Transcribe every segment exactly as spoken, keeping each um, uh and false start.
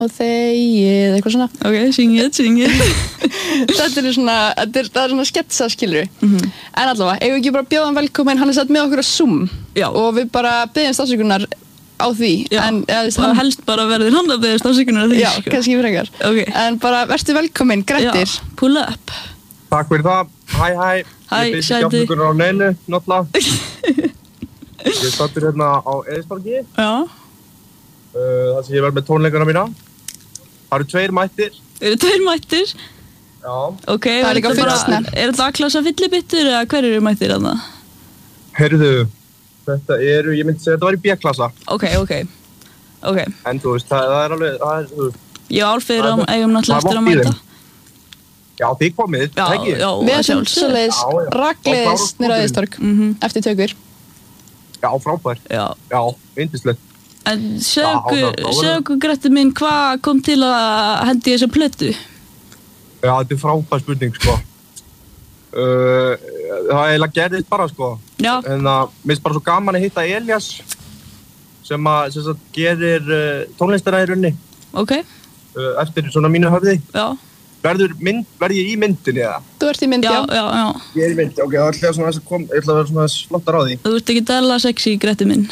og þegið, eitthvað svona. Ok, syngið, syngið. Þetta er svona, þetta er, það er svona sketsa, skilur við. Mm-hmm. En allavega, eigum við ekki bara bjóðan velkomin, hann er satt með okkur á Zoom. Já. Og við bara byggjumst afsökunar á því. Já, en, eða, það helst bara verður hann að byggjast afsökunar á því. Já, sko. kannski frekar. Ok. En bara, vertu velkomin, Grettir. Já, pull up. Takk fyrir það. Hæ, hæ. Hæ, Ég byrði sæti. ekki afsökunar á neinu, náttúrulega. Ég stattur hérna á Eiðistorgi. Já. Uh, þar sem ég verð með tónleikana mína. Það eru tveir mættir. Eru tveir mættir? Já. Ok, Það er líka þetta bara- fullsnert. Er þetta A-klassa fyllibittur eða hver eru mættir þarna? Heyrðu, þetta eru, ég myndi segja þetta var í B-klassa. Ok, ok. Ok. En þú veist, það, það er alveg, það er, þú veist, Ég og Álfeyður Það er- eigum náttúrulega það er eftir að vont í mæta. þeim. já, þið komið, Já, ekki? já, Við að erum sjálfsögðu. svoleiðis Já, já. rakleiðis Og nýra klára Eiðistorg Mhm. eftir tökur. Já, frábær. Já. Já, yndislegt. En Já, segðu okkur, það- það var- segðu okkur Grettir minn, hvað kom til að hendi þessa plötu? Já, þetta er frábær spurning, sko. Uh, það eiginlega gerðist bara, sko. Já. En það, mér finnst bara svo gaman að hitta Elías sem að, sem sagt, gerir uh, tónlistina í runni Ok, uh, eftir svona mínu höfði. já. Verður mynd, verð ég í myndinni eða? Þú ert í mynd, Já, já. já, já. Ég er í mynd, ok, það ætla svona þess að kom, ég ætla að vera svona þess flottar á því. Þú ert ekki dæla sexy, Grettir minn.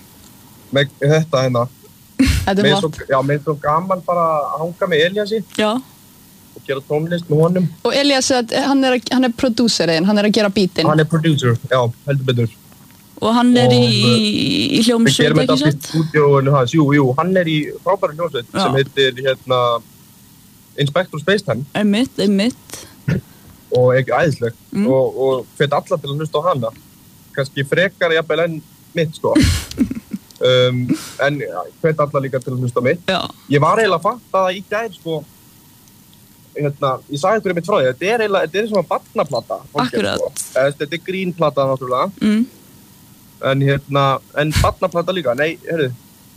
Með þetta hérna. Þetta Mér er er svo, flott. já, mér er svo gaman bara að hanga með Elíasi Já. og gera tónlist með honum. Og Elías, hann er, hann er prodúserinn, hann er að gera beatinn. Hann er producer, já, heldur betur. Og hann er Og, í, í Við hljómsveit, gerum ekki þetta í satt? stúdíóinu hans, jú, jú, hann er í frábæri hljómsveit Já. sem heitir hérna Inspector Spacetime Einmitt, einmitt. og ekki æðisleg Mm. og, og fyrir alla til að hlusta á hana. Kannski frekar jafnvel enn mitt, sko. um, en ja, fyrir alla líka til að hlusta á mitt. Já. Ég var eiginlega að fatta það í gær, sko, hérna, ég sagði ykkur einmitt frá því, þetta er eiginlega, þetta er svona barnaplata. hálfgerð, Akkurat. Sko. Eða, Þetta er grínplata, náttúrulega, Mm. en hérna, en barnaplata líka, nei, heyrðu.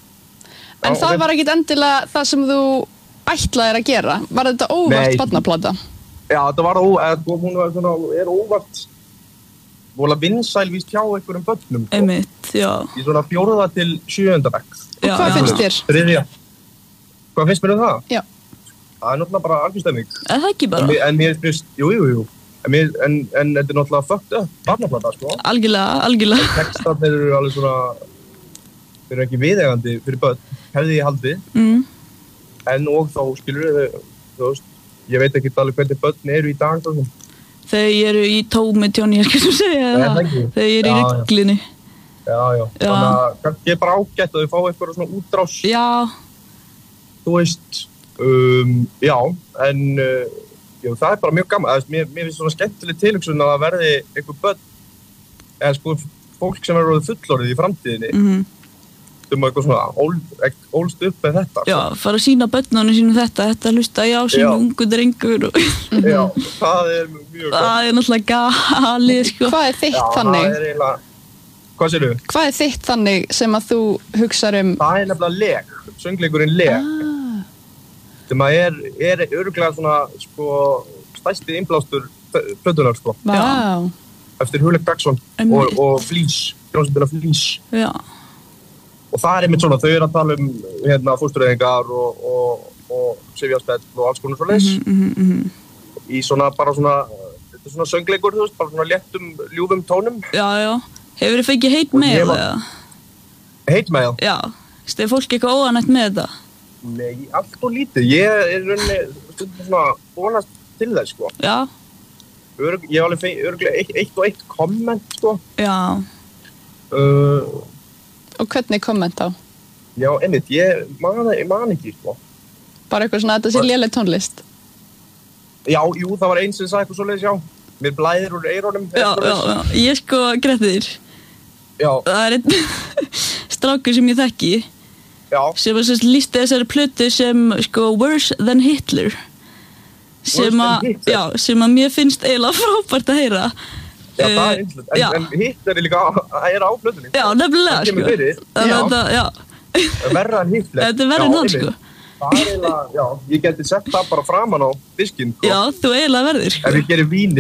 En Já, það ok. var ekkit endilega það sem þú ætlaðir að gera. Var þetta óvart Nei. barnaplata? Já, þetta var ó, eða, sko, hún var svona, er óvart, vola vinsæl víst hjá einhverjum börnum, sko. Einmitt, já. Í svona fjóruða til sjöunda bekk. Og Já, hvað já. finnst þér? Þriðja. Hvað finnst mér um það? Já. Það er náttúrulega bara algjörstemming. Er það ekki bara? En, mér- en mér finnst, jú, jú, jú. En, mér, en, en þetta er náttúrulega fucked up, barnaplata, sko. Algjörlega, algjörlega. Textarnir eru alveg svona, þeir eru ekki viðeigandi fyrir börn, hefði ég haldið. Mm. En og þá, skilur þau, þú veist, ég veit ekki alveg hvernig börn eru í dag, svo. Þau eru í tómi tjóni, ég skal segja Nei, það. það ekki. Þau eru í Já, já. ruglinni. Já, já. Já. Þannig að kannski er bara ágætt að þau fá eitthvað svona útrás, Já, þú veist, um, já, en uh, já, það er bara mjög gaman. Eða, mér, mér finnst svona skemmtileg tilhugsun að það verði einhver börn, eða sko fólk sem er orðið fullorðið í framtíðinni, mhm. um eitthvað svona ól, ek- ólst upp með þetta. Já, fara að sína börnunum sínum þetta, þetta hlusta ég á sem Já. ungu drengur og Já, það er mjög gott. það er náttúrulega galið, sko. Hvað er þitt Já, þannig? það er eiginlega, hvað sér þú? Hvað er þitt þannig sem að þú hugsar um? Það er nefnilega leg, söngleikurinn leg, Ah, sem að er, er öruglega svona, sko, stærsti innblástur plötunar, sko, vá. eftir Hugleik Bergson Einmitt. og, og Flís, hljómsveitina Flís. Já, Og það er einmitt svona, þau eru að tala um hérna fóstureyðingar og, og, og sifjaspell og alls konar svo leys. mhm, mhm, mhm. Í svona, bara svona, þetta er svona söngleikur, þú veist, bara svona léttum, ljúfum tónum. Já, já. Hefur þið fengið hate Og mail ég var- eða? Hate mail? Já. Stegur fólk eitthvað óanætt með þetta? Nei, allt og lítið. Ég er rauninni stundum svona vonast til þess, sko. Já, Örug, ég hef alveg fengið öruglega eitt, eitt og eitt komment, sko. já. Uh, Og hvernig komment á? já, einmitt, ég man, ég man ekki, sko. Bara eitthvað svona að þetta sé léleg tónlist. Já, jú, það var einn sem sagði eitthvað svoleiðis, já. Mér blæðir úr eirónum. Já, já, já. Ég sko, Grettir, Já, það er einn strákur sem ég þekki já, sem að sérst lísti þessari plötu sem sko worse than Hitler sem Worse than að, Hitler? já, sem að mér finnst eiginlega frábært að heyra. já, það Eh, er einslegt. En, já. en hitt er líka, það er á plötunni. Já, nefnilega, Það kemur sko. fyrir. Þannig Já. að þetta, já, Verra en Hitler. þetta er verra Já, en hann, einmitt. sko. Það er eiginlega, já, ég geti sett það bara framan á diskinn, sko. Já, þú eiginlega verður, sko. Ef ég gerir vínil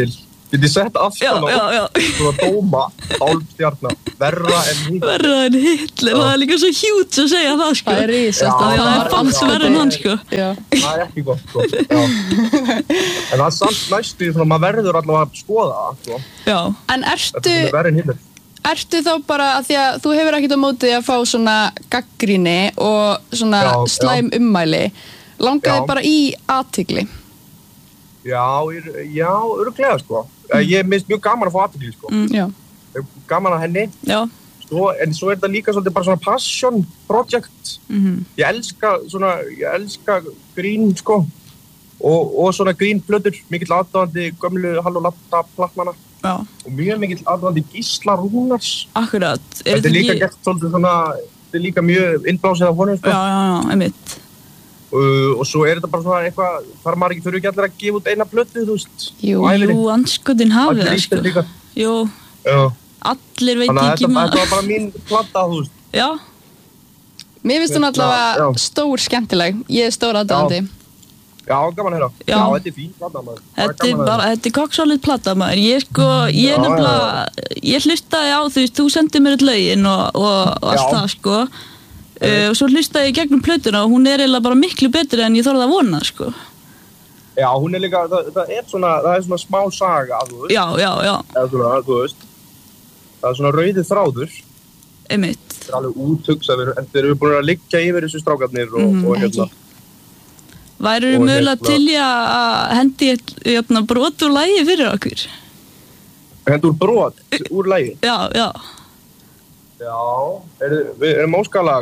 Get ég sett aftan á Já, já, já. svona dóma, hálfstjarna, verra en Hitler. Verra en Hitler, það er líka svo hjút að segja það, sko. Það er risast. Já, Það er fanns verra en hann, sko. Já. Það er ekki gott, sko. Já. En það er samt næstu, svona, maður verður allavega að skoða það, sko. Já. En Þetta ertu, er verra en Hitler. ertu þá bara, að því að þú hefur ekkert á móti að fá svona gagnrýni og svona Já, slæm ummæli, langaði Já. bara í athygli? Já, ég, já, örugglega, sko. Mm. Ég minnst mjög gaman að fá athygli, sko. Mm. Já. Gaman að henni. Já. Svo, en svo er þetta líka svolítið bara svona passion project. Mhm. Ég elska svona, ég elska grín, sko. Og, og svona grínplötur, mikill aðdáðandi gömlu Halló Latta platnana. Já. Og mjög mikill aðdáðandi Gísla Rúnars. Akkurat. Þetta er líka gert svolítið svona, þetta er líka mjög innblásið af honum, sko. Já, já, já, einmitt. Uh, og svo er þetta bara svona eitthvað, þarf maður ekki, þurfi ekki allir að gefa út eina plötu, þú veist. Jú. á ævinni. Jú, anskotin hafið Allir það, Ísland sko. líka. Jú, Já. allir veit Þannig að ekki þetta, maður. þetta var bara mín plata, þú veist. Já, Mér finnst hún Já, allavega já. stór skemmtileg. Ég er stór aðdáðandi. Já, gaman að heyra. Já. Já, þetta er fín plata, maður. Það þetta er gaman að bara, þetta er kokksolid plata maður. Ég sko, ég Já, nefnilega, ég hlustaði á þú veist, þú sendið mér öll lögin og, og, og allt Já. það sko. Uh, og svo hlustaði ég í gegnum plötuna og hún er eiginlega bara miklu betri en ég þorði að vona sko. Já, hún er líka, það, það er svona, það er svona smá saga, þú veist. Já, já, já, Eða svona, þú veist. Það er svona rauðið þráður. einmitt. Það er alveg útugsaður, en þeir eru búin að liggja yfir þessu strákarnir og, Mhm, og hérna. Værirðu Og mögulega hérna- til í að hendi eitt jöfna, brot úr lagi fyrir okkur? Hendur úr brot, úr lagi. Já, já. Já, er, við erum óskalag.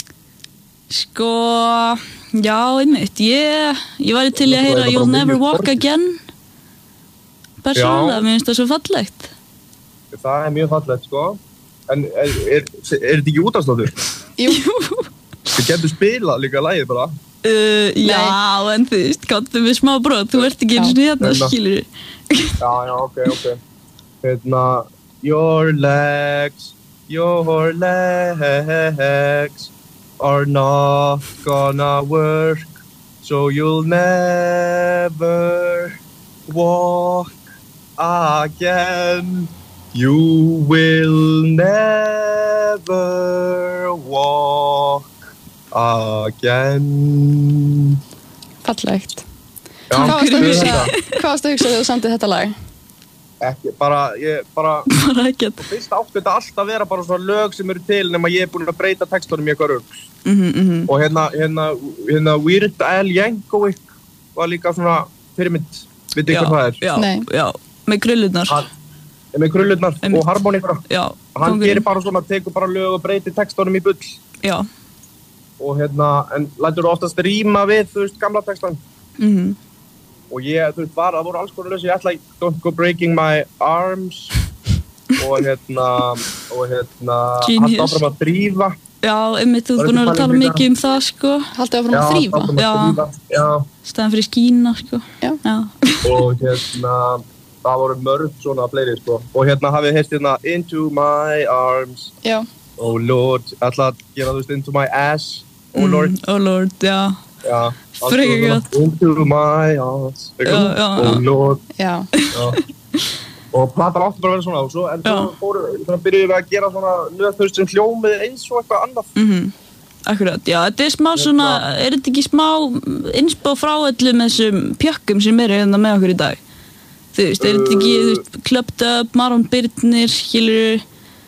Sko, já, einmitt. Ég, ég væri til í að heyra Það er You'll bara Never mjög Walk borgið. Again. Persónulega, Já. mér finnst það svo fallegt. Það er mjög fallegt, sko. En er, er, er, er þetta ekki útastáttur? Jú. Við getum spilað líka lagið bara. Uh, já, en þú veist, gáttu með smá brot, þú ert ekki eins og hérna, Hérna. skilur. Já, já, ok, ok. Hérna, your legs, your legs are not gonna work, so you'll never walk again. You will never walk again. Fallegt. Já, Hvað varstu að við hugsa, þetta. hvað varstu að hugsa þegar þú samtið þetta lag? Ekki, bara, ég, bara, Bara ekkert. fyrst átti þetta alltaf vera bara svona lög sem eru til nema ég er búin að breyta textunum í eitthvað rugl. Mhm, mhm. Og hérna, hérna, hérna Weird Al Yankovic var líka svona fyrirmynd, veit Já, ekki hvað það er. já, Nei. já, með krullunar. Hann er með krullurnar Einmitt. og harmoníkuna. Já, Hann kóngurinn. gerir bara svona, tekur bara lög og breytir textunum í bull. Já, Og hérna, en lætur oftast rýma við, þú veist, gamla textan. mhm. Og ég, þú veist, var, það voru alls konar lög sem ég ætla í Don't Go Breaking My Arms og hérna, og hérna, Genius. Haltu áfram að drífa. Já, einmitt, þú Var er búin ekki að tala talið líka? mikið um það, sko. Haldið áfram að þrýfa? áfram að Já. drífa. Já. Stæðan fyrir skína, sko. Já. Já. Og hérna, það voru mörg svona fleiri, sko. Og hérna hafið heist hérna Into My Arms, Já. oh Lord, ætla að gera þú veist Into My Ass, oh Lord. Mm, oh Lord, já. Já. allt Frekar svona, gott. Into My Arms, Já, já, já. oh Lord. Já. Já. Og platan átti bara að vera svona og svo, en svo Já. fóru, svona byrjuðum við að gera svona lög þú veist sem hljómið eins og eitthvað annað. Mhm. Akkurat, já, þetta er smá svona, er þetta ekki smá innspá frá öllum þessum pjökkum sem eru hérna með okkur í dag? Þú veist, er þetta ekki, þú veist, Clubbed Up, Maron Birnir, skilur,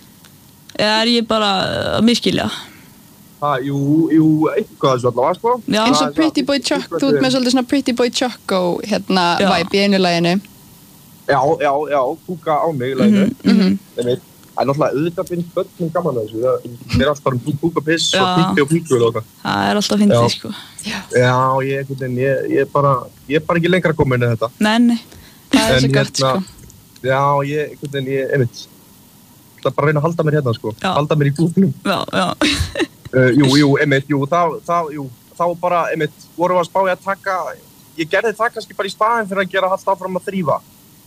eða er ég bara að miskilja? Ha, jú, jú, eitthvað þessu allavega, sko. Já, Eins Það og er Pretty svona- Boy Choco, þú ert með svolítið svona Pretty Boy Choco hérna Já. vibe í einu laginu. Já, já, já, kúka á mig, læginu. mhm. Einmitt. Það er náttúrulega auðvitað finnst börnum gaman að þessu. Það er alltaf bara um kúka piss og Já. píkti og píku og það. það er alltaf fyndið, Já. sko. Já. Já, ég, einhvern veginn, ég, ég, er bara, ég er bara ekki lengra komin en þetta. Nei, nei, Það er En svo gott, sko. hérna- Já, ég, einhvern veginn, ég, einmitt. Það er bara að reyna að halda mér hérna, sko. Já. Halda mér í klúknum. já, já, Uh, jú, jú, einmitt, jú, þá, þá, jú, þá bara, einmitt, vorum við að spá í að taka, ég gerði það kannski bara í staðinn fyrir að gera halda áfram að þrýfa.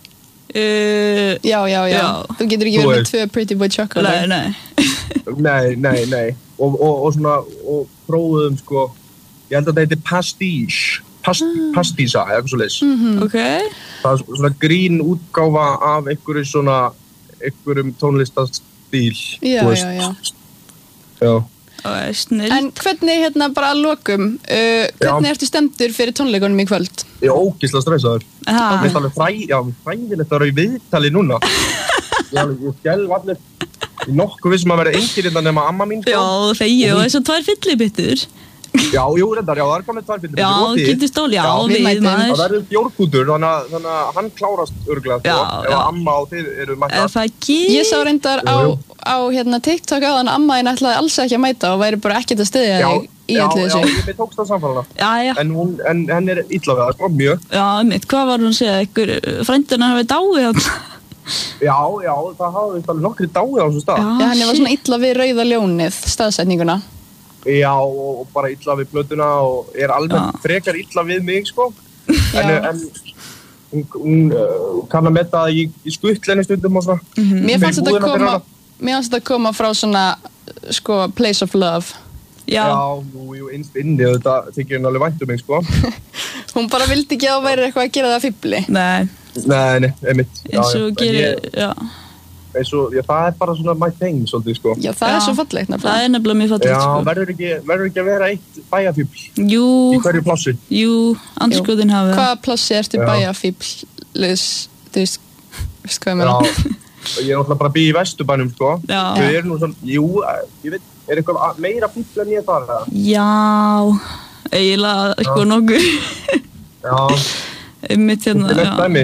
uh, Já, já, já. Já. Þú getur ekki Þú verið með veist. tvö Pretty Boy Choco nei, lag. nei, Nei, nei, nei. Og, og, og svona, og prófuðum, sko, ég held að þetta heiti Pastiche. past, pastísa eða eitthvað svo leys. Mhm. Ok. Það er svona grín útgáfa af einhverju svona, einhverjum tónlistastíl. Já, þú veist. já, já. Já. Ok, snill. En hvernig hérna bara að lokum, uh, hvernig ertu stemdur fyrir tónleikunum í kvöld? Ég er ógeðslega stressaður. Aha. Mér finnst alveg fræ, já, fræðilegt að vera í viðtali núna. Ég, alveg- ég skelf allir, ég er nokkuð vissum að vera engir innan nema amma mín. sko. Já, þegi og þessar tvær fyllibittur. Já, jú, reyndar, já, það er komið tvær fyllir. Já, kindistól, já, Já, við við mætum. Það maður. verður bjórkútur, þannig að, þannig að hann klárast örglega, sko. Já, Ef já. amma og þið eru Er mættar. það ekki? Ég sá reyndar á, Jú, jú. á hérna, TikTok áðan að amma þín ætlaði alls ekki að mæta og væri bara ekkert að styðja Já, þig í já, öllu já, þessu. ég mér tókst það samfélagna. Já, já. En, hún, en henn er illa við það, sko, mjög. Já, mitt, hvað var hún að segja? Ykkur frændina hafi dáið hann? Já, já, það hafa vist alveg nokkri dáið á þessum stað. Já, henni var svona illa við rauða ljónið, staðsetninguna. Já, og, og bara illa við plötuna og er almennt Já. frekar illa við mig, sko. En, Já. en hún, hún uh, kann að metta það í, í skuttlenni stundum og svona. Mér fannst Fyrir þetta búðina fyrir koma, hana. mér fannst þetta koma frá svona, sko, place of love. Já. Já, jú, jú, innst inni, þetta þykir henni alveg vænt um mig, sko. Hún bara vildi ekki að það væri eitthvað að gera það fíbli. Nei, Nei, nei, einmitt. Já, eins já, og en gerir, ég- já. eins og, já, það er bara svona my thing, svolítið, sko. Já, það Já. er svo fallegt Það nefnilega. er nefnilega mjög fallegt, Já, sko. verður ekki, verður ekki að vera eitt bæjarfíbl í Jú, hverju plássi. jú, andskotin hafi það. Hvaða plássi ertu Já. bæjarfíbl, Liz, þú veist, veist hvað ég Já, meina? og ég er náttúrulega bara að býja í Vesturbænum, sko. Já. Þau eru nú svona, jú, ég veit, er eitthvað a- meira fíbl en ég þar, eða? Já, eiginlega, sko, nokkuð. Já, Einmitt hérna, þetta er neitt dæmi.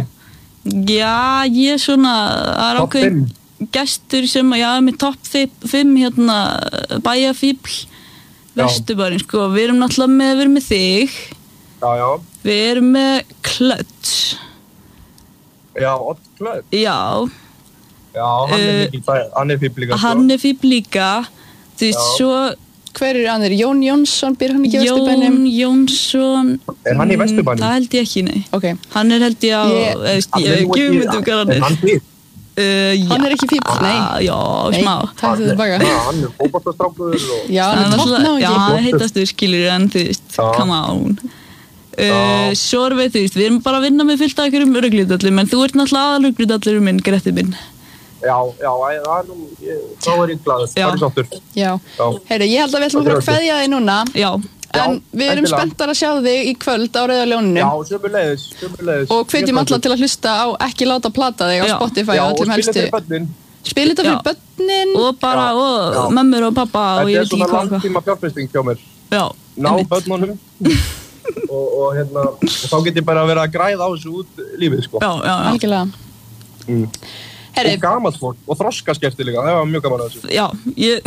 Já, ég er svona, það er Topp ákveðin fimm. gestur sem, já, með topp fimm hérna bæjarfíbl Já. Vesturbærin, sko, við erum náttúrulega með, við erum með þig, Já, já, við erum með Klöts, já, Odd Klöð. já, Já, hann er Eh, mikil bæjar, hann er fíbl líka, sko. hann er fíbl líka, þú veist, Já. svo Hver er annir? Jón Jónsson, býr hann ekki í Vesturbænum? Jón Jónsson, Er hann í mm, Vesturbænum? það held ég ekki, nei, Ok, hann er held ég á, Ég- ég, Hann ég, er ég nú gefum ekki- myndum hvað hann Er er, hann býr? uh, hann er ekki fíbl, nei. ah, já, Nei, smá. takk þið tilbaka. Já, hann er fótboltastrákur og... Já, hann Hann er er toppná alltaf- já, ekki. hann heitastur skilur en þú veist, Já. come on. Uh, Já. svo erum við, þú veist, við erum bara að vinna með fullt af einhverjum örglítallum, en þú ert náttúrulega aðalörglítallur minn, Gretti minn. Já, já, æ, það er nú, ég- þá er ég glaður, Já. það er sáttur. Já. Já. Heyri, ég held að við ætlum að fara að kveðja þig núna. Já, Já, En við erum endilega. spenntar að sjá þig í kvöld á Rauða Ljóninu. Já, sömuleiðis, sömuleiðis. Og hvetjum alla til að hlusta á Ekki láta plata þig á Já. Spotify Já, og og öllum spila helstu. fyrir börnin. Spila þetta fyrir Já. börnin. og bara, Já. og Já. mömmur og pappa og Þetta ég er veit ekki svona hvað og hvað. langtíma fjárfesting hjá mér. Já, Ná einmitt. börnunum og, og, hérna, og þá get ég bara að vera að græða á þessu út lífið, sko. Já, já, já. Algjörlega. Mm. Herri, Og gamalt fólk og þroskaskerti líka, það var mjög gaman að þessu. Já, ég,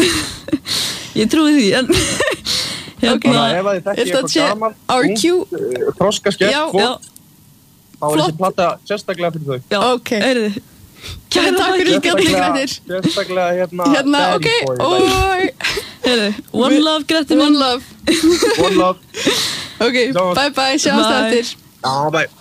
ég trúi því, en Þannig hérna, að ef að þið þekki Is that eitthvað shit? gamalt, Our ungt, cue? eh, þroskaskert Já. fólk, já, þá er Flott. þessi plata sérstaklega fyrir þau. já, Ok. heyrðu. Kæra takk fyrir þakkir. skemmtileg Grettir. Sérstaklega hérna... Hérna, Daddy ok. Boy, Og Heyrðu, one Við- love, Gretti one minn. love. One love. Ok, Sjáumst. bye bye, sjáumst Bye. eftir. Já, bæ.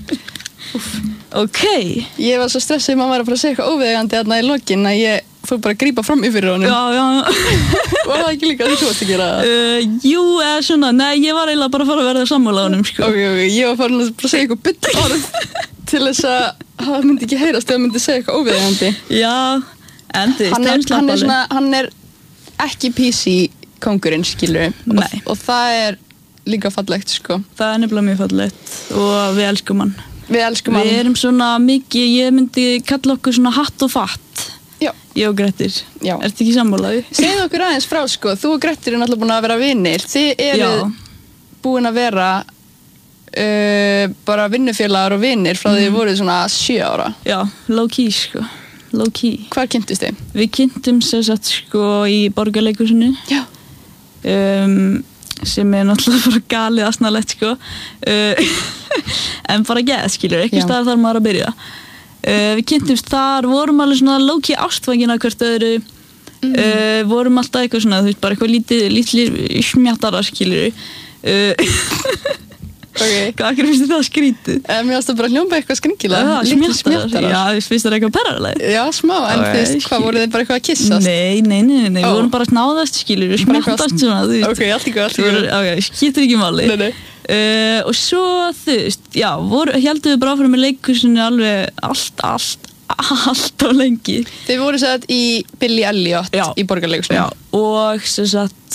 Ok, Ég var svo stressið maður var að fara að segja eitthvað óviðegandi þarna í lokin að ég fór bara að grípa fram í fyrir honum. já, já, já. Var það ekki líka að þú varst að gera það? Uh, jú, eða svona, nei, ég var eiginlega bara að fara að verða sammála á honum, sko. Ok, ok, ég var farin að bara segja eitthvað byll orð til þess að það myndi ekki heyrast ef það myndi segja eitthvað óviðegandi. Já, en þú veist, Hann það er, er hann er slappalið. svona, hann er ekki P C kóngurinn, skilur og, Nei. og það er líka fallegt, sko. Það er nefnilega mjög fallegt og við elskum hann. Við elskum Við hann. erum svona mikið, ég myndi kalla okkur svona hatt og fatt. Já. Ég og Grettir. Já. Ertu ekki sammálaði? Segðu okkur aðeins frá, sko, þú og Grettir er náttúrulega búin að vera vinir. Þið eru Já. búin að vera uh, bara vinnufélagar og vinir frá því þið voruð svona sjö ára. Já, low key, sko. Low key. Hvar kynntust þið? Við kynntum sér satt, sko, í Borgarleikhúsinu. Já. Um, sem er náttúrulega bara galið asnalegt, sko. Uh, en bara geð, skilur, ekki Já. staðar þar maður að byrja. Uh, við kynntumst þar, vorum alveg svona low-key ástfangin af hvert öðru, Mm. uh, vorum alltaf eitthvað svona, þú veist, bara eitthvað lítið, lítið smjattara, skilur. Uh, Ok. hvað akkur finnst þið það skrítið? Um, mér varst að bara hljómba eitthvað skringilega. Það, Litlir smjattarar, já, þú finnst það eitthvað perraleg? Já, smá, en Ok, þú veist, hvað skil. voruð þið bara eitthvað að kissast? Nei, nei, nei, nei, Ó. við vorum bara að snáðast, skilur, Bara eitthvað- smattast svona, þú veist. Ok, allt í góð, allt í Þú góð. voru- Ok, skýtur ekki máli. Nei, nei. uh, og svo þú veist, já, voru, heldum við bara áfram með leikhúsinu alveg allt, allt, allt á lengi. Þið voru sett í Billy Elliot Já. í Borgarleikhúsinu. Já, og sem sagt,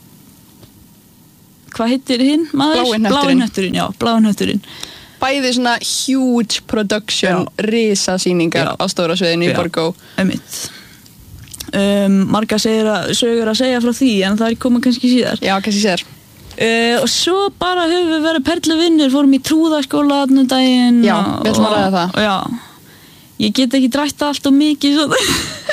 hvað heitir hinn maður? Blái hnötturinn. Blái hnötturinn, já, blái hnötturinn. Bæði svona huge production, risasýningar Já. á stóra sviðinu í Já. Borgó. Einmitt. Um, marga segir að, sögur að segja frá því, en það er koma kannski síðar. Já, kannski sér. Uh, og svo bara höfum við verið perluvinnir, fórum í trúðaskóla þarna um daginn. Já, og- við ætlum að ræða það. og- Já, ég get ekki drætt allt og mikið svona.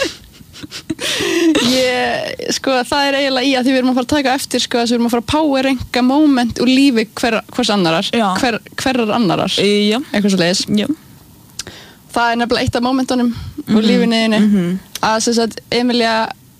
Ég, sko, það er eiginlega í að því við erum að fara að taka eftir, sko, þess að við erum að fara að power-ranka moment úr lífi hver, hvers annarar. Já. Hver, hverrar annarar. Já, Eitthvað svo leiðis. já. Það er nefnilega eitt af momentunum úr lífinniðinu. mhm. Að sem sagt, Emilia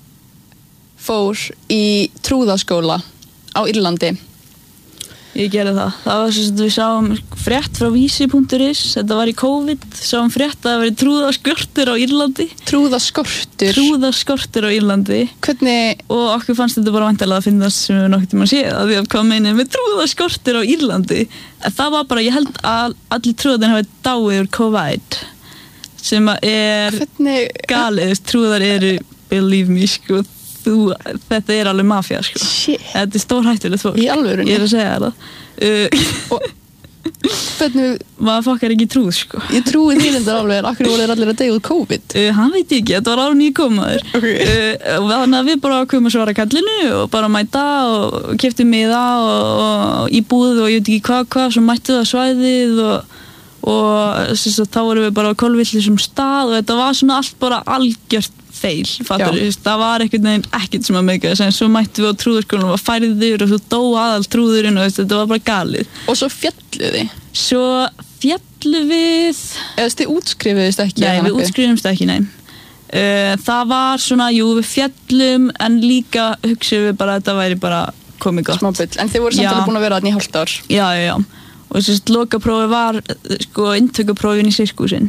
fór í trúðaskóla á Írlandi. Ég gerði það. Það var sem sagt við sáum frétt frá vísi punktur is, þetta var í COVID, sáum frétt að það væri trúðaskortur á Írlandi. Trúðaskortur. Trúðaskortur á Írlandi. Hvernig, Og okkur fannst þetta bara vantilega að finnast sem við nokkuð tíma að séð, að því að hvað meinið með trúðaskortur á Írlandi. En það var bara, ég held að allir trúðarnir hafi dáið úr COVID, sem að er hvernig, galið, trúðar eru, believe me, sko, þú, þetta er alveg mafía, sko. shit, Þetta er stórhættulegt fólk. í alvörunni. Ég er að segja það. Uh, Og hvernig, maður fokkar ekki í trúð, sko. ég trúi því reyndar alveg, en akkur voru þeir allir að deyja úr COVID. Uh, hann veit ég ekki, þetta var árun í komaður. Ok. Uh, og þannig að við bara komum að svara kallinu og bara mæta og keftum miða og, og íbúð og ég veit ekki hvað, hvað, svo mættu það svæðið og, og þess að þá vorum við bara á kolvillisum stað og þetta var svona allt bara algjört feil, fattur Já. við, það var ekkert neginn ekkert sem að meika þess, en svo mættum við á trúðarskólanum og var færður og svo dó aðal trúðurinn og þetta var bara galið. Og svo fjalluð þið. Svo fjallu við, Eða þið útskrifuðist ekki. nei, eða við nokkuð? útskrifumst ekki, nei. Uh, það var svona, jú, við fjallum, en líka hugsaðum við bara að þetta væri bara komið gott. Smábull. En þið voru samt Já. alveg búin að vera þarna í hálft ár. Já, já, já. Og þess að lokaprófi var, eh, sko, inntökuprófin í sirkusinn.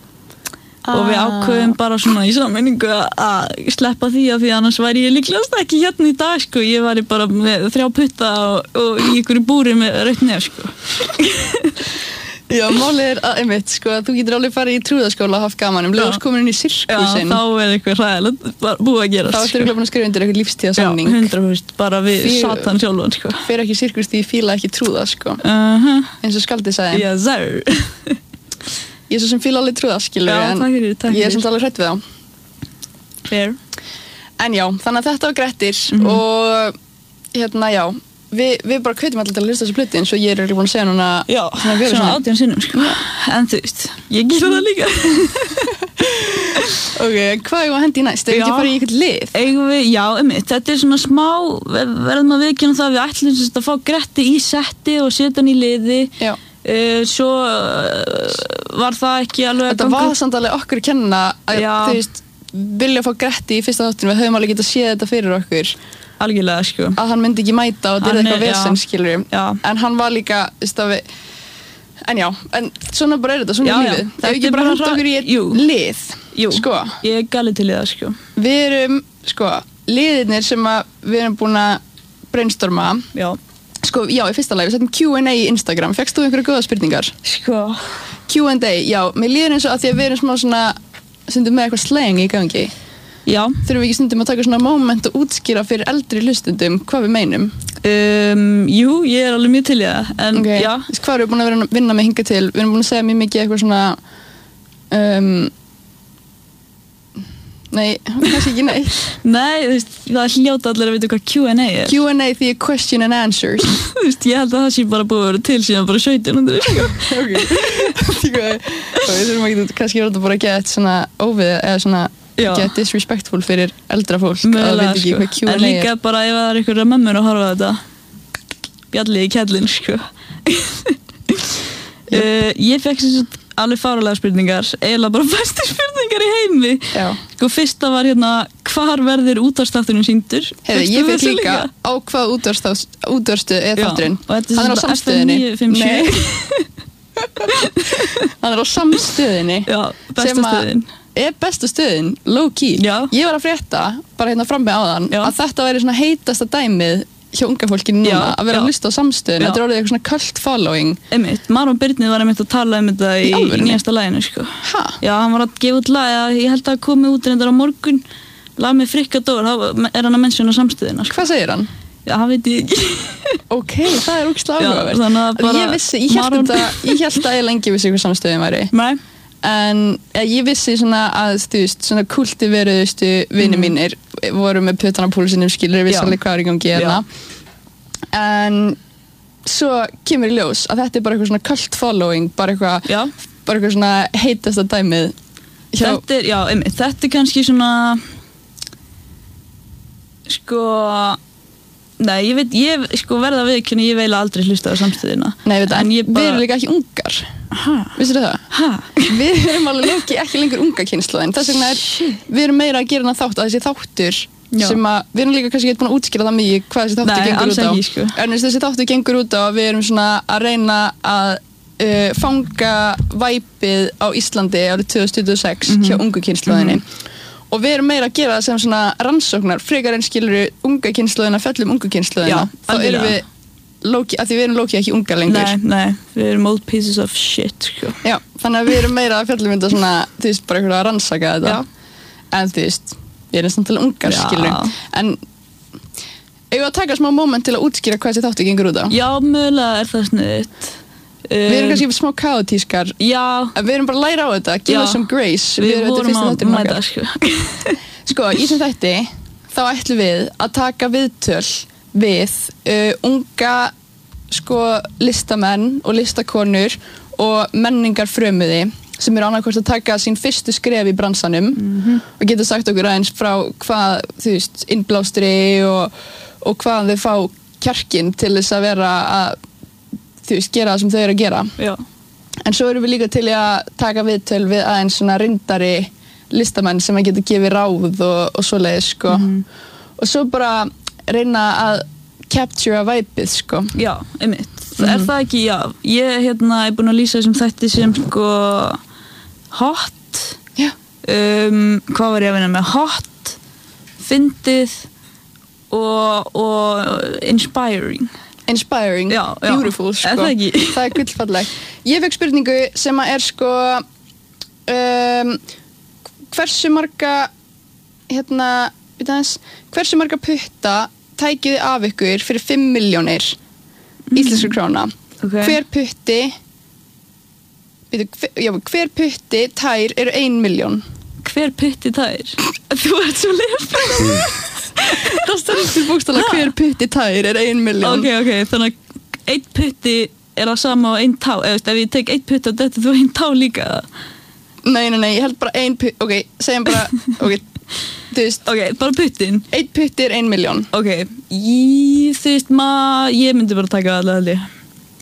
Og við ákveðum bara svona í sammenningu að sleppa því að því annars væri ég líklegast ekki hérna í dag, sko. Ég væri bara með þrjá putta og, og í ykkur búri með rautt nef, sko. Já, málið er að, einmitt, sko, að þú getur alveg farið í trúðaskóla og haft gaman, um Já. lögst komin inn í Já, sirkusinn. þá er eitthvað hræðilegt bara búið að gera. Þá ertu örugglega búin að skrifa undir eitthvað lífstíðasamning. Já, hundra prósent, bara við Því- satan sjálfan, sko. Fyrir ekki sirkus því ég fíla ekki trúða, sko. Uh-huh. Eins og skaldið sagði. Yes, sir. Ég er svo sem fíla alveg trúða, skilur Já, en takk fyrir, takk ég er fyrir. samt alveg hrætt við þá. Fair. En já, þannig að þetta var Grettir Mhm. og hérna, já, við, við bara hvetjum allir til að lista þessu plötu eins og ég er örugglega búin að segja núna Já, svona fjórum svona sinnum. átján sinnum, sko. En þú veist, ég gera það líka. Ok, hvað er að hendi í næst? Ef Já. ekki fara í eitthvað lið? Eigum við, já, einmitt, þetta er svona smá, við verðum að viðkynna það að við ætlum sem sagt að fá Gretti í setti og setja hann í liði. Já. Uh, svo uh, var það ekki alveg að Þetta var samt alveg okkur að kenna að Já. þú veist, vilja fá Gretti í fyrsta þáttinu, við höfum alveg getað séð þetta fyrir okkur algjörlega, sko. að hann myndi ekki mæta og þetta er Hann er- eitthvað vesen, já. skilur Já. en hann var líka, þú veist að við en já, en svona bara er þetta, svona Já, er já. lífið Þetta ef ekki er bara bara henda hra- okkur í eitt Jú. lið Jú, sko, ég er galið til í það, sko. við erum sko, liðirnir sem að við erum búin að brainstorma Já. sko, já, í fyrsta lagi, við settum Q and A í Instagram, fekkst þú einhverju góða spurningar? Sko. Q and A, já, mér líður eins og að því að við erum smá svona stundum með eitthvað slang í gangi Já. þurfum við ekki stundum að taka svona moment og útskýra fyrir eldri hlustundum hvað við meinum Um, jú, ég er alveg mjög til í það, en ok, já. hvað erum við búin að vera að vinna með hinga til við erum búin að segja mjög mikið eitthvað svona um, nei, kannski ekki nei Nei, þú veist, það er hljóta allir að vita hvað Q and A er. Q and A því er question and answers Þú veist, ég held að það sé bara búið að vera til síðan bara sautján hundruð, sko. ok Því hvað, við þurfum ekki kannski verður þetta bara að geta svona óvið eða svona Já. get disrespectful fyrir eldra fólk að Mögulega, veit ekki sko. hvað Q En and A líka er bara ef það er einhverja mömmur að horfa á þetta, bjallið í kjallinn, sko. uh, ég fekk sem sagt alveg fáralega spurningar, eiginlega bara bestu spurningar í heimi. já, Sko, fyrsta var hérna, hvar verður útvarpsþátturinn sýndur? hefði, Fékkstu ég fekk þessu líka á hvað útvarstu er Já, þátturinn og þetta er hann er á svona samstöðinni F M níu fimm sjö. Nei. hann er á samstöðinni Já, besta Sem að- stöðin. er besta stöðin, low key Já. ég var að frétta, bara hérna frammi áðan Já. að þetta væri svona heitasta dæmið hjá unga fólki núna Já, að vera já. að hlusta á samstöðin, Já. þetta er orðið eitthvað svona cult following. Einmitt, Maron Byrnið var einmitt að tala um þetta í, Í í alvörunni? nýjasta laginu, sko. Ha? Já, hann var að gefa út lag, eða ég held að það komi út reyndar á morgun, lag með Frikador, þá er hann að mensjona samstöðina, sko. Hvað segir hann? Já, hann veit ég ekki. Ok, það er ógeðslega Já, áhugavert. þannig að bara Ég vissi, ég held Maron- þetta, ég held að ég lengi vissi hvað samstöðin væri. Nei. En eh, ég vissi svona að, þú veist, svona kultiveruðustu vinir mínir voru með puttana á púlsinum, skilur, vissi Já. alveg hvað er í gangi hérna. En svo kemur í ljós að þetta er bara eitthvað svona cult following, bara eitthvað, Já. bara eitthvað svona heitasta dæmið. Hjá, Þetta er, já, einmitt, þetta er kannski svona, sko, nei, ég veit, ég, sko, verða viðkynni, ég veila aldrei hlusta á samstöðina. nei, veit En það, ég við bara- erum líka ekki ungar. Hæ? Vissir það? Hæ? Við erum alveg lóki ekki lengur unga kynslaðin. Þess vegna er, við erum meira að gera hana þátt að þessi þáttur Já. sem að, við erum líka kannski ekki búin að útskýra það mikið hvað þessi þáttur Nei, gengur alls út á. ekki, sko. En þessi þáttur gengur út á að við erum svona að reyna að uh, fanga væpið á Íslandi árið tvö þúsund tuttugu og sex hjá ungu kynslaðinni. Og við erum meira að gera það sem svona rannsóknar, frekar en skilur unga kynslaðina, fellum ungu kynslaðina. Já, Þá erum algjörlega. við lóki, að því við erum lóki ekki unga lengur. Nei, nei, við erum old pieces of shit, sko. Já, þannig að við erum meira að fjallum þetta svona, þú veist, bara eitthvað að rannsaka þetta. Já. En þú veist, við erum samt alveg ungar, Já. skilur. En eigum við að taka smá moment til að útskýra hvað þessi þáttu gengur út á? Já, mögulega er það sniðut. Við erum kannski smá kaotískar, Já, en við erum bara að læra á þetta, give Já. us some grace. við erum- þetta er vorum fyrsti að þátturinn mæta, okkar. sko. Sko, í sem þætti, þá ætlum við að taka viðtöl við uh, unga sko, listamenn og listakonur og menningar frömuði sem eru annarkvort að taka sín fyrstu skref í bransanum og geta sagt okkur aðeins frá hvað, þú veist, innblástri og, og hvað þau fá kjarkinn til þess að vera að, þú veist, gera það sem þau eru að gera. Já, En svo erum við líka til í að taka viðtöl við aðeins svona reyndari listamenn sem að geta gefið ráð og, og svoleiðis, sko. Og svo bara reyna að capture a vibe-ið, sko. já, einmitt. Er það ekki, já, ég hérna er búin að lýsa þessum þætti sem, sko, hot, Já. um, hvað var ég að vinna með? Hot, fyndið og, og inspiring. Inspiring, Já, já. beautiful, sko. Er það ekki? Það er gullfalleg. Ég fekk spurningu sem að er, sko, um, hversu marga, hérna, veit aðeins, hversu marga putta tækið þið af ykkur fyrir fimm milljónir íslenskra króna. Ok. Hver putti, veitu, hver, já, hver putti tær eru ein milljón. Hver putti tær? Þú ert svo lefn. Það stendur bókstaflega hver putti tær er ein milljón. Ok, ok, þannig að einn putti er það sama á einn tá, eða veist, ef ég tek einn putti og þetta þú einn tá líka. Nei, nei, nei, ég held bara ein putti, ok, segjum bara, ok, þú veist, Ok, bara puttin. ein putti er ein milljón. Ok, ég, þú veist, maður, ég myndi bara taka alveg held ég.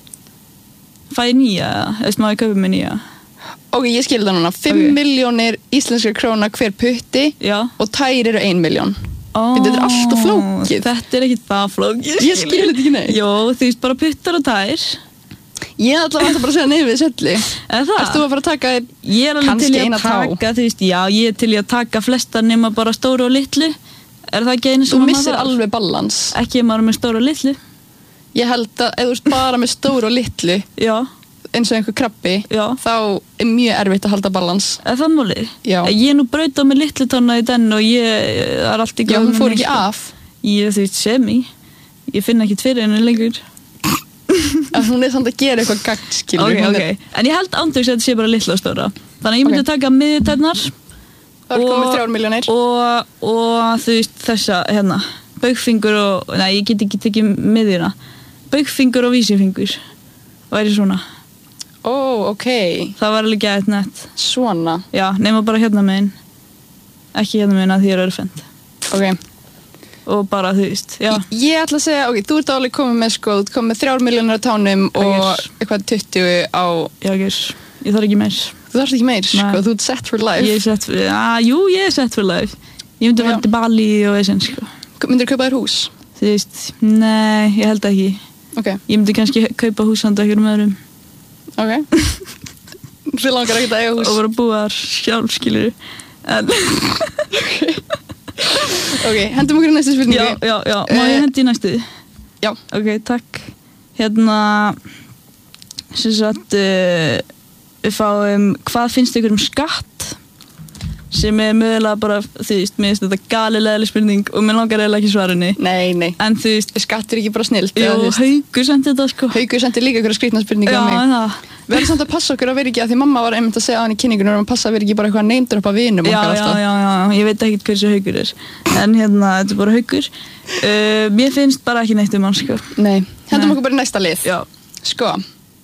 Fæ ég nýja, eða veist, maður kaupa mig nýja. Ok, ég skil það núna, fimm Ok. milljónir íslenskra króna hver putti Já. og tær eru ein milljón. Ó, Þetta er allt of flókið. Þetta er ekki það flókið. Ég skil þetta ekki neitt. Jó, þú veist, bara puttar og tær. Ég ætla að bara að segja nei við sölli. Eða það? Erst þú að fara að taka þér Ég er alveg kannski til í eina að tá? taka, þú veist, já, ég er til í að taka flesta nema bara stóru og litlu. Er það ekki einu sem Þú maður missir þarf? alveg balans. Ekki ef maður er með stóru og litlu. Ég held að ef þú ert bara með stóru og litlu Já, eins og einhver krabbi, Já. þá er mjög erfitt að halda balans. er það málið? Já. Ég er nú braut á með litlu tanna í den og ég það er allt í Já, góð hún með fór mig, ekki sko. af. Ég þú veist, semi. Ég finn ekki fyrir henni lengur. En hún er samt að gera eitthvað gagn, skilur. Ok, Hún ok. er- En ég held ándjóks að þetta sé bara litlu og stóra. Þannig að ég myndi Ok. taka miðjutætnar Það er komið þrjár milljónir. og, og þú veist þessa, hérna, baugfingur og, nei, ég get ekki tekið miðjuna. Baugfingur og vísifingur. Væri svona. Ó, ok. Það var alveg gæðið nett. Svona. Já, nema bara hérna megin. Ekki hérna megin að því ég er örfend. Ok. Og bara, þú veist, já. Ég ætla að segja, ok, þú ert alveg komið með sko, þú ert komið með þrjár milljónir á tánum og Takk. eitthvað tuttugu á, Já, ekki, ég þarf ekki meir. þú þarfst ekki meir, sko, Nei. þú ert set for life. Ég er sett fyrir, já, jú, ég er sett fyrir life. Ég myndi Já. vera til Bali og þessin, sko. Myndir þú kaupa þér hús? Þú veist, nei, ég held ekki. Ok, Ég myndi kannski kaupa húsanda ykkur með öðrum ok. Þið langar ekkert að eiga hús. og bara búa þar sjálf, skilur. En, Ok, hendum okkur í næstu spurningu. já, já, já, má ég hendi í næstu? Já. Ok, takk. Hérna, sem sagt, uh, við fáum, hvað finnst ykkur um skatt? Sem er mögulega bara, þú veist, mér finnst þetta galilega spurning og mér langar eiginlega ekki svarinni. Nei, nei. En þú veist, skattur ekki bara snilt. Jú, Haukur sendi þetta sko. Haukur sendi líka ykkur skrýtna spurningu á mig. Já, það. Við erum samt að passa okkur að vera ekki að því mamma var einmitt að segja á hann í kynningunum og passa að vera ekki bara eitthvað neymdur upp á vinum já, okkar já, alltaf. já, já, ég veit ekki hversu Haukur er. En hérna, þetta er bara Haukur. Uh, mér finnst bara ekki neitt um hann sko. Nei, hendum okkur bara í næsta lið. Já. Sko,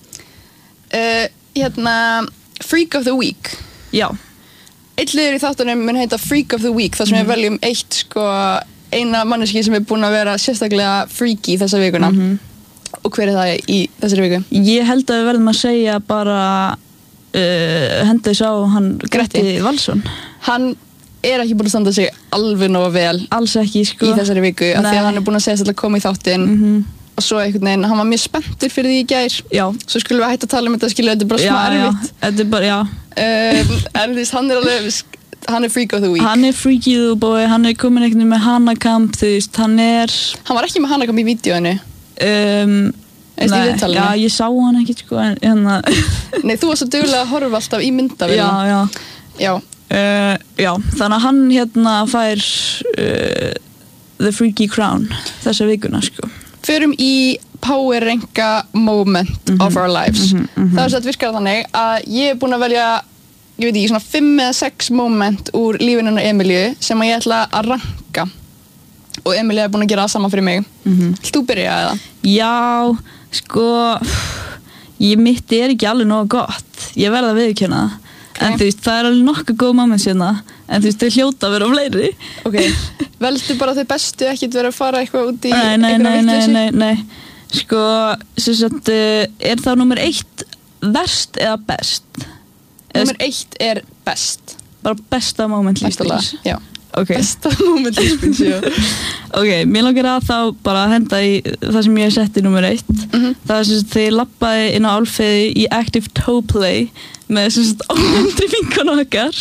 uh, hérna, Freak of the Week. Já. Eitt liður í þáttunum mun heita Freak of the Week, þar sem Mhm. við veljum eitt sko, eina manneski sem er búin að vera sérstaklega freaky þessa vikuna. Mhm. Og hver er það í þessari viku? Ég held að við verðum að segja bara uh, henda þess á hann Gretti Gretti. Valsson. Hann er ekki búin að standa sig alveg nógu vel Alls ekki sko. í þessari viku, af því Nei. að hann er búin að segja að koma í þáttinn Mhm. og svo einhvern veginn, hann var mjög spenntur fyrir því í gær. Já. Svo skulum við hætta að tala um þetta, skilja, þetta er bara Já, smá já, erfitt. þetta er bara, já. Um, en þú veist, hann er alveg, hann er Freak of the Week. Hann er freaky þú bói, hann er komin einhvern veginn með hanakamp, þú veist, hann er... Hann var ekki með Hanakam í vídeoinu. Um, Veist, í nei, viðtalinu? já, ég sá hann ekki, sko, en hérna... Nei, þú var svo duglega að horfa alltaf í myndavélina. já, já. Já. Uh, já, þannig að hann hérna fær uh, The Freaky Crown þessa vikuna, sko. Förum í Power Ranka Moment Mhm. of Our Lives. Mhm, mhm. Það er svo að virkar þannig að ég er búin að velja, ég veit ekki, svona fimm eða sex moment úr lífinu hennar Emilíu sem að ég ætla að ranka. Og Emilía er búin að gera það sama fyrir mig. Mhm. Vilt þú byrja eða? Já, sko, ég mitt er ekki alveg nógu gott. Ég verð að viðurkenna það. En þú veist, það er alveg nokkuð góð moments hérna. En þú veist, þau hljóta að vera fleiri. Ok, veldu bara þau bestu, ekkert vera að fara eitthvað út í Nei, nei, einhverja nei, nei, vitleysu? nei, nei. Sko, sem sagt, uh, er það nummer eitt verst eða best? Eða Númer eitt er best. bara besta moment Væntanlega, lífsins? já. Ok. Besta moment lífsins, já. Ok, mér langar að þá bara henda í það sem ég setti nummer eitt. Mhm. Það er sem sagt þegar ég labbaði inn á Álfheiði í Active Toe Play með sem sagt ónefndri vinkonu okkar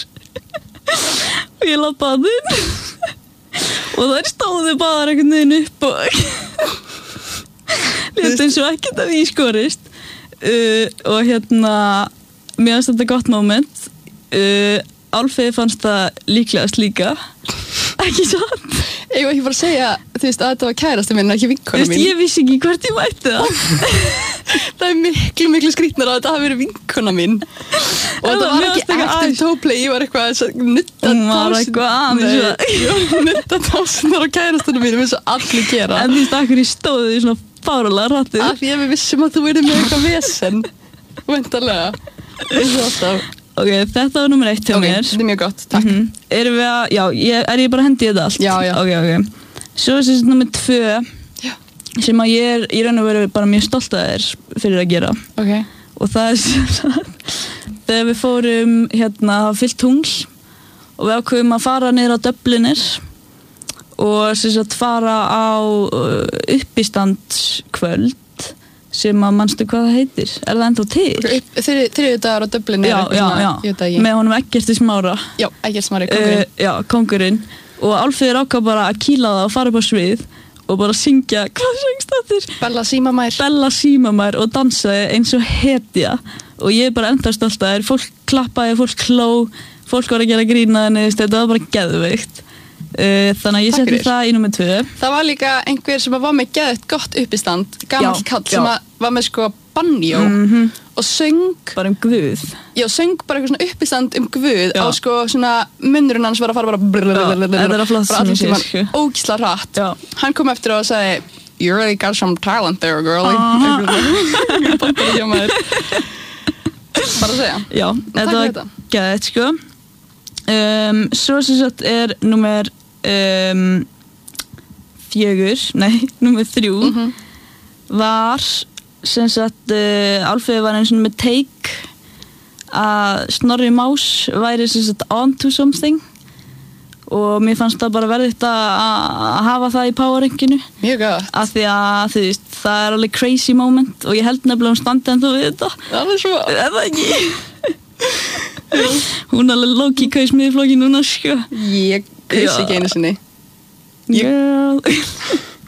og ég labbaði inn og þær stóðu báðar einhvern veginn upp og létt eins og ekkert að því skorist uh, og hérna mér fannst þetta gott moment. uh, Álfheiði fannst það líklegast líka ekki satt. Ég var ekki bara að segja, þú veist, að þetta var kærasti minn, ekki Þú vinkona veist, mín. ég vissi ekki hvert ég mætti það. Það er miklu, miklu skrýtnar að þetta hafi verið vinkona mín. Og þetta Það var mér ekki fannst eitthvað active aðeins- toe play, ég var eitthvað að nutta Hún var eitthvað aðeins að- Nei, nutta tásunar á kærastunum mínum eins og allir gera. En þú veist, akkur ég stóði því svona fáralega rættið. Af því að við vissum að þú verið með eitthvað vesen. Væntanlega. Eins og alltaf. Ok, þetta var nummer eitt hjá Ok, mér. þetta er mjög gott, takk. Mhm. Erum við að, já, ég, er ég bara að hendi í þetta allt? Já, já. Ok, ok. Svo er þessi nummer tvö Já. sem að ég er í raun og veru bara mjög stolt að þér fyrir að gera. Ok. Og það er sem sagt, þegar við fórum hérna á fyllt tungl og við ákveðum að fara niður á Dublinir og sem sagt fara á uh, uppistandskvöld sem að manstu hvað það heitir. Er það ennþá til? Þriðu dagar á Dublin er Já, eitthvað já, svona, já. ég veit það ekki. Með honum Eggerti Smára. Já, ekkert smári, Uh, kongurinn. já, kongurinn. Og Álfheiður ákvað bara að kýla það og fara upp á svið og bara syngja, hvað söngst þetta? Bella Símamær. Bella Símamær og dansaði eins og hetja og ég er bara enda stolt að þér. Fólk klappaði, fólk kló, fólk var að gera grína henni, þetta var bara geðveikt. Uh, þannig að ég Takk setti fyrir. það í nummer tvö. Það var líka einhver sem var með geðið gott uppistand, gamall Já, kall já. sem að var með sko banjó Mhm. og söng, Bara um Guð. já, söng bara eitthvað svona uppistand um Guð Já. á sko svona munnurinn hans var að fara bara þetta er að flott bara allir sem ég tímann sé, sko. ógisla hratt. Já. Hann kom eftir og sagði, you really got some talent there, girlie. Ah. Eitthvað bara hjá maður. Bara að segja. Já, þetta fyrir var þetta. geðveikt sko. Um, svo sem sagt er nummer um, fjögur, nei, nummer þrjú Mhm. var sem sagt uh, Álfheiður var eins og með take að Snorri Más væri sem sagt on to something og mér fannst það bara verðið þetta að hafa það í powerrankinu Mjög gott. af því að þú veist, það er alveg crazy moment og ég held nefnilega hún standi en þú við þetta Það er svo. er það ekki? Hún alveg low-key kaus miðflokki núna sko Ég kaus Já. ekki einu sinni. Girl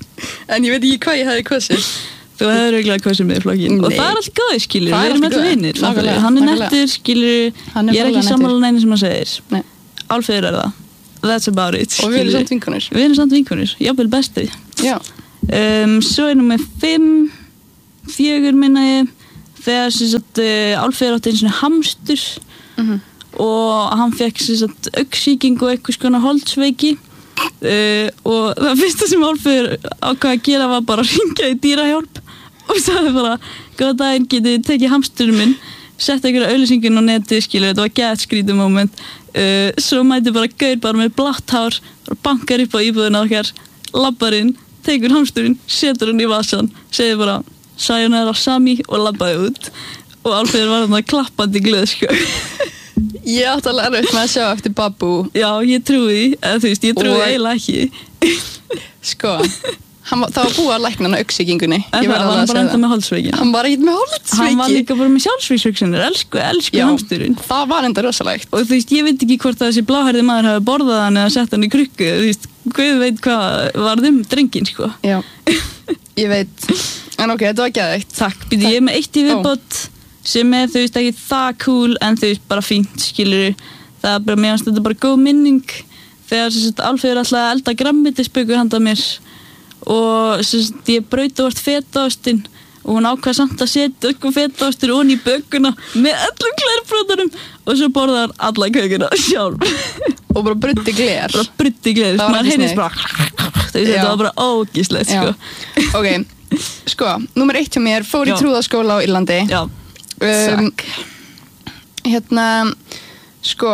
En ég veit ekki hvað ég hefði kosið. Þú hefur auðvitað kosið með flokkin og Nei. það er allt góð, skilur, Það er við erum allt allir góð. vinir. Nákvæmlega, Hann er nákvæmlega. nettur, skilur, Hann er ég er ekki fáránlega sammála neinu sem hann segir. Nei. Álfeyður er það. That's about it. Og við erum skilurðu. samt vinkonur. Við erum samt vinkonur, jafnvel bestri. Já. Um, svo er númer fimm, fjögur minna ég, þegar sem sagt uh, Álfeyður átti einu svona hamstur Mhm. og hann fekk sem sagt augsýking og eitthvað skona holdsveiki uh, og það fyrsta sem Álfeyður ákvað að gera var bara að hringja í dýrahjálp og sagði bara, góða daginn, getið þið tekið hamsturinn minn, sett einhverja auglýsingun á netið, skilur, þetta var gett skrítið moment. Uh, svo mæti bara gaur bara með blátt hár, bara bankar upp á íbúðina okkar, labbar inn, tekur hamsturinn, setur hann í vasan, segir bara sayonara Sami og labbaði út og Álfeyður var þarna klappandi glöð, sko. Ég átti alveg erfitt með að sjá eftir Babu. Já, ég trúi því, eða þú veist, ég trúi Og- eiginlega ekki. Sko, hann, var- það var búið að lækna hann á augsýkingunni. En það var hann bara enda með holdsveikin. Hann var ekkert með holdsveiki. Hann var líka bara með sjálfsvíkshugsanir, elsku, elsku Já, hamsturinn. það var enda rosalegt. Og þú veist, ég veit ekki hvort að þessi bláhærði maður hafi borðað hann eða sett hann í krukku, þú veist, hvað veit hvað var um drengin, sko. Já, ég veit. En ok, þetta var geðveikt. Takk, býti, ég er með eitt í viðbót sem er, þú veist, ekki það cool en þú veist, bara fínt, skilur. Það er bara, mér finnst þetta bara góð minning þegar, sem sagt, Álfeyður ætlaði að elda grænmetisböku handa mér og, sem sagt, ég braut og vart fetaostinn og hún ákvað samt að setja eitthvað fetaostur onni í bökuna með öllum glerbrotunum og svo borðar hann alla kökuna sjálf. Og bara brutti gler. Bara brutti gleð, Það var maður ekki heyrðist sniðugt. bara, þú veist, Já. þetta var bara ógíslegt, Já. sko. Ok, sko, númer eitt hjá mér, fór í Já. trúðaskóla á Írlandi. Já, Um, takk. hérna, sko,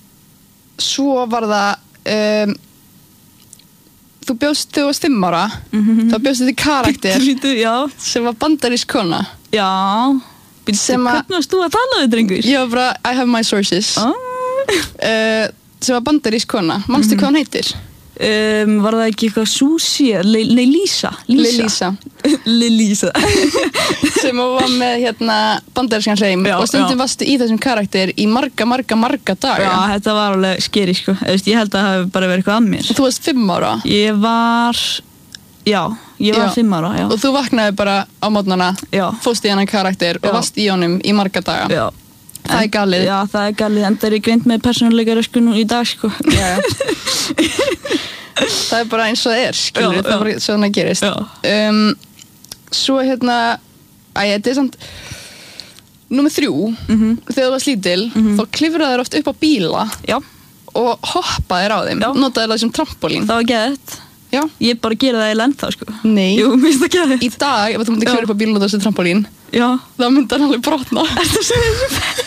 svo var það, um, þú bjóst, þú varst fimm ára, Mhm. þá bjóst þetta karakter Bíddu, já, sem var bandarísk kona. já. Bíddu, Sem að- hvernig varst þú að tala við drengur? Ég var bara, I have my sources. Ah. Uh, sem var bandarísk kona. Manstu Mhm. hvað hún heitir? Um, var það ekki eitthvað Susi? Nei, nei, Lísa. Lilísa. Lilísa. Sem var með hérna bandarískan hreim Já, og stundum já. varstu í þessum karakter í marga, marga, marga daga. Já, þetta var alveg skeri, sko. Eða, veist, ég held að það hefði bara verið eitthvað að mér. Þú varst fimm ára Ég var, já, ég var Já. fimm ára, já. og þú vaknaði bara á mótnana, Já. fóst í hennan karakter og Já. varst í honum í marga daga. Já. Það er galið. Já, það er galið, en það er ég greint með persónuleika röskun í dag, sko. Já, já. Það er bara eins og það er, skilur, Já, það er já. bara svona að gerist. Já. Um, svo hérna, æ, þetta er samt, númer þrjú, Mhm. þegar þú varst lítil, þá klifraðir oft upp á bíla Já, og hoppaðir á þeim, Já. notaðir það sem trampolín. það var geðið. Já. Ég bara gera það eiginlega ennþá, sko. Nei. Jú, mér finnst það geðið. Í dag, ef þú myndir Já. klifra upp á bíl og nota þessi trampolín, Já. þá myndi hann alveg brotna. Ertu að segja þessu?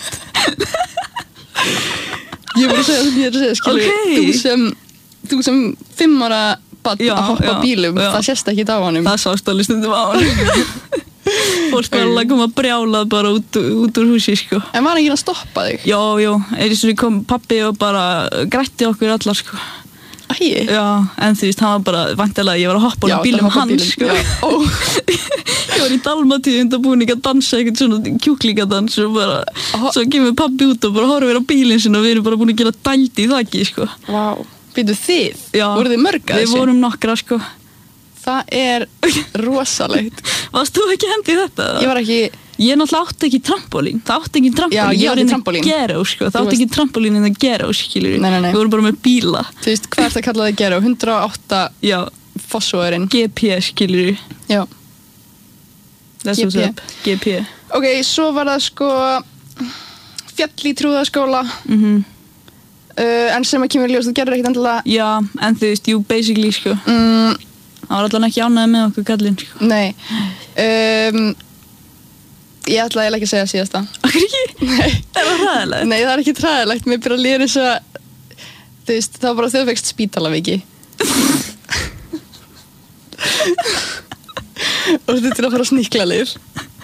Ég er bara að segja það sem ég er að segja, skilur, Ok. þú sem, þú sem fimm ára barn Já, að hoppa á já, bílum, já. það sést ekki á honum. Það sást alveg stundum á hann. Fólk var alveg að koma brjálað bara út, út úr húsi, sko. En var ekki að stoppa þig? Jó, jó, eins og kom pappi og bara grætti okkur allar, sko. Æi. Já, en þú veist, hann var bara, vantilega, ég var að hoppa á Já, honum bílum það hoppa á hans, bílum, sko. já. Ó. Ég var í Dalmatíu undanbúning að dansa eitthvað svona kjúklingadans og bara, Aha. svo kemur pappi út og bara horfir á bílinn sinna og við erum bara búin að gera dældi í þakki, sko. Vá. Býtu þið? Já. Voruð þið mörg að Við þessu? vorum nokkra, sko. Það er rosalegt. Varst þú ekki hendi í þetta? Ég var ekki, Ég náttúrulega átti ekki trampolín. Það átti ekki trampolín. Já, ég var átti inn í trampolín. Ghetto, sko. Það Þú átti ekki trampolín inn í Ghetto, skilur Nei, nei, nei. Við vorum bara með bíla. þú veist, hvað er það kallað að gera? hundrað og átta Já, fossóðurinn. G P, skilur Já. That's G what's P. up. G P. Ok, svo var það sko fjall í trúðaskóla, Mhm. uh, en sem að kemur í ljós, þú gerir ekkert endilega, Já, en þú veist, jú, basically, sko. mm, Það var allan ekki ánægð með okkur kallinn, sko. nei. Um, ég ætla eiginlega ekki að segja síðasta. Okkur ekki? Nei. Það var ræðilegt. Nei, það er ekki træðilegt, mér byrja að líða eins og, þú veist, það var bara þau fegst spítalaviki. Og þetta er að fara að sníkla lif.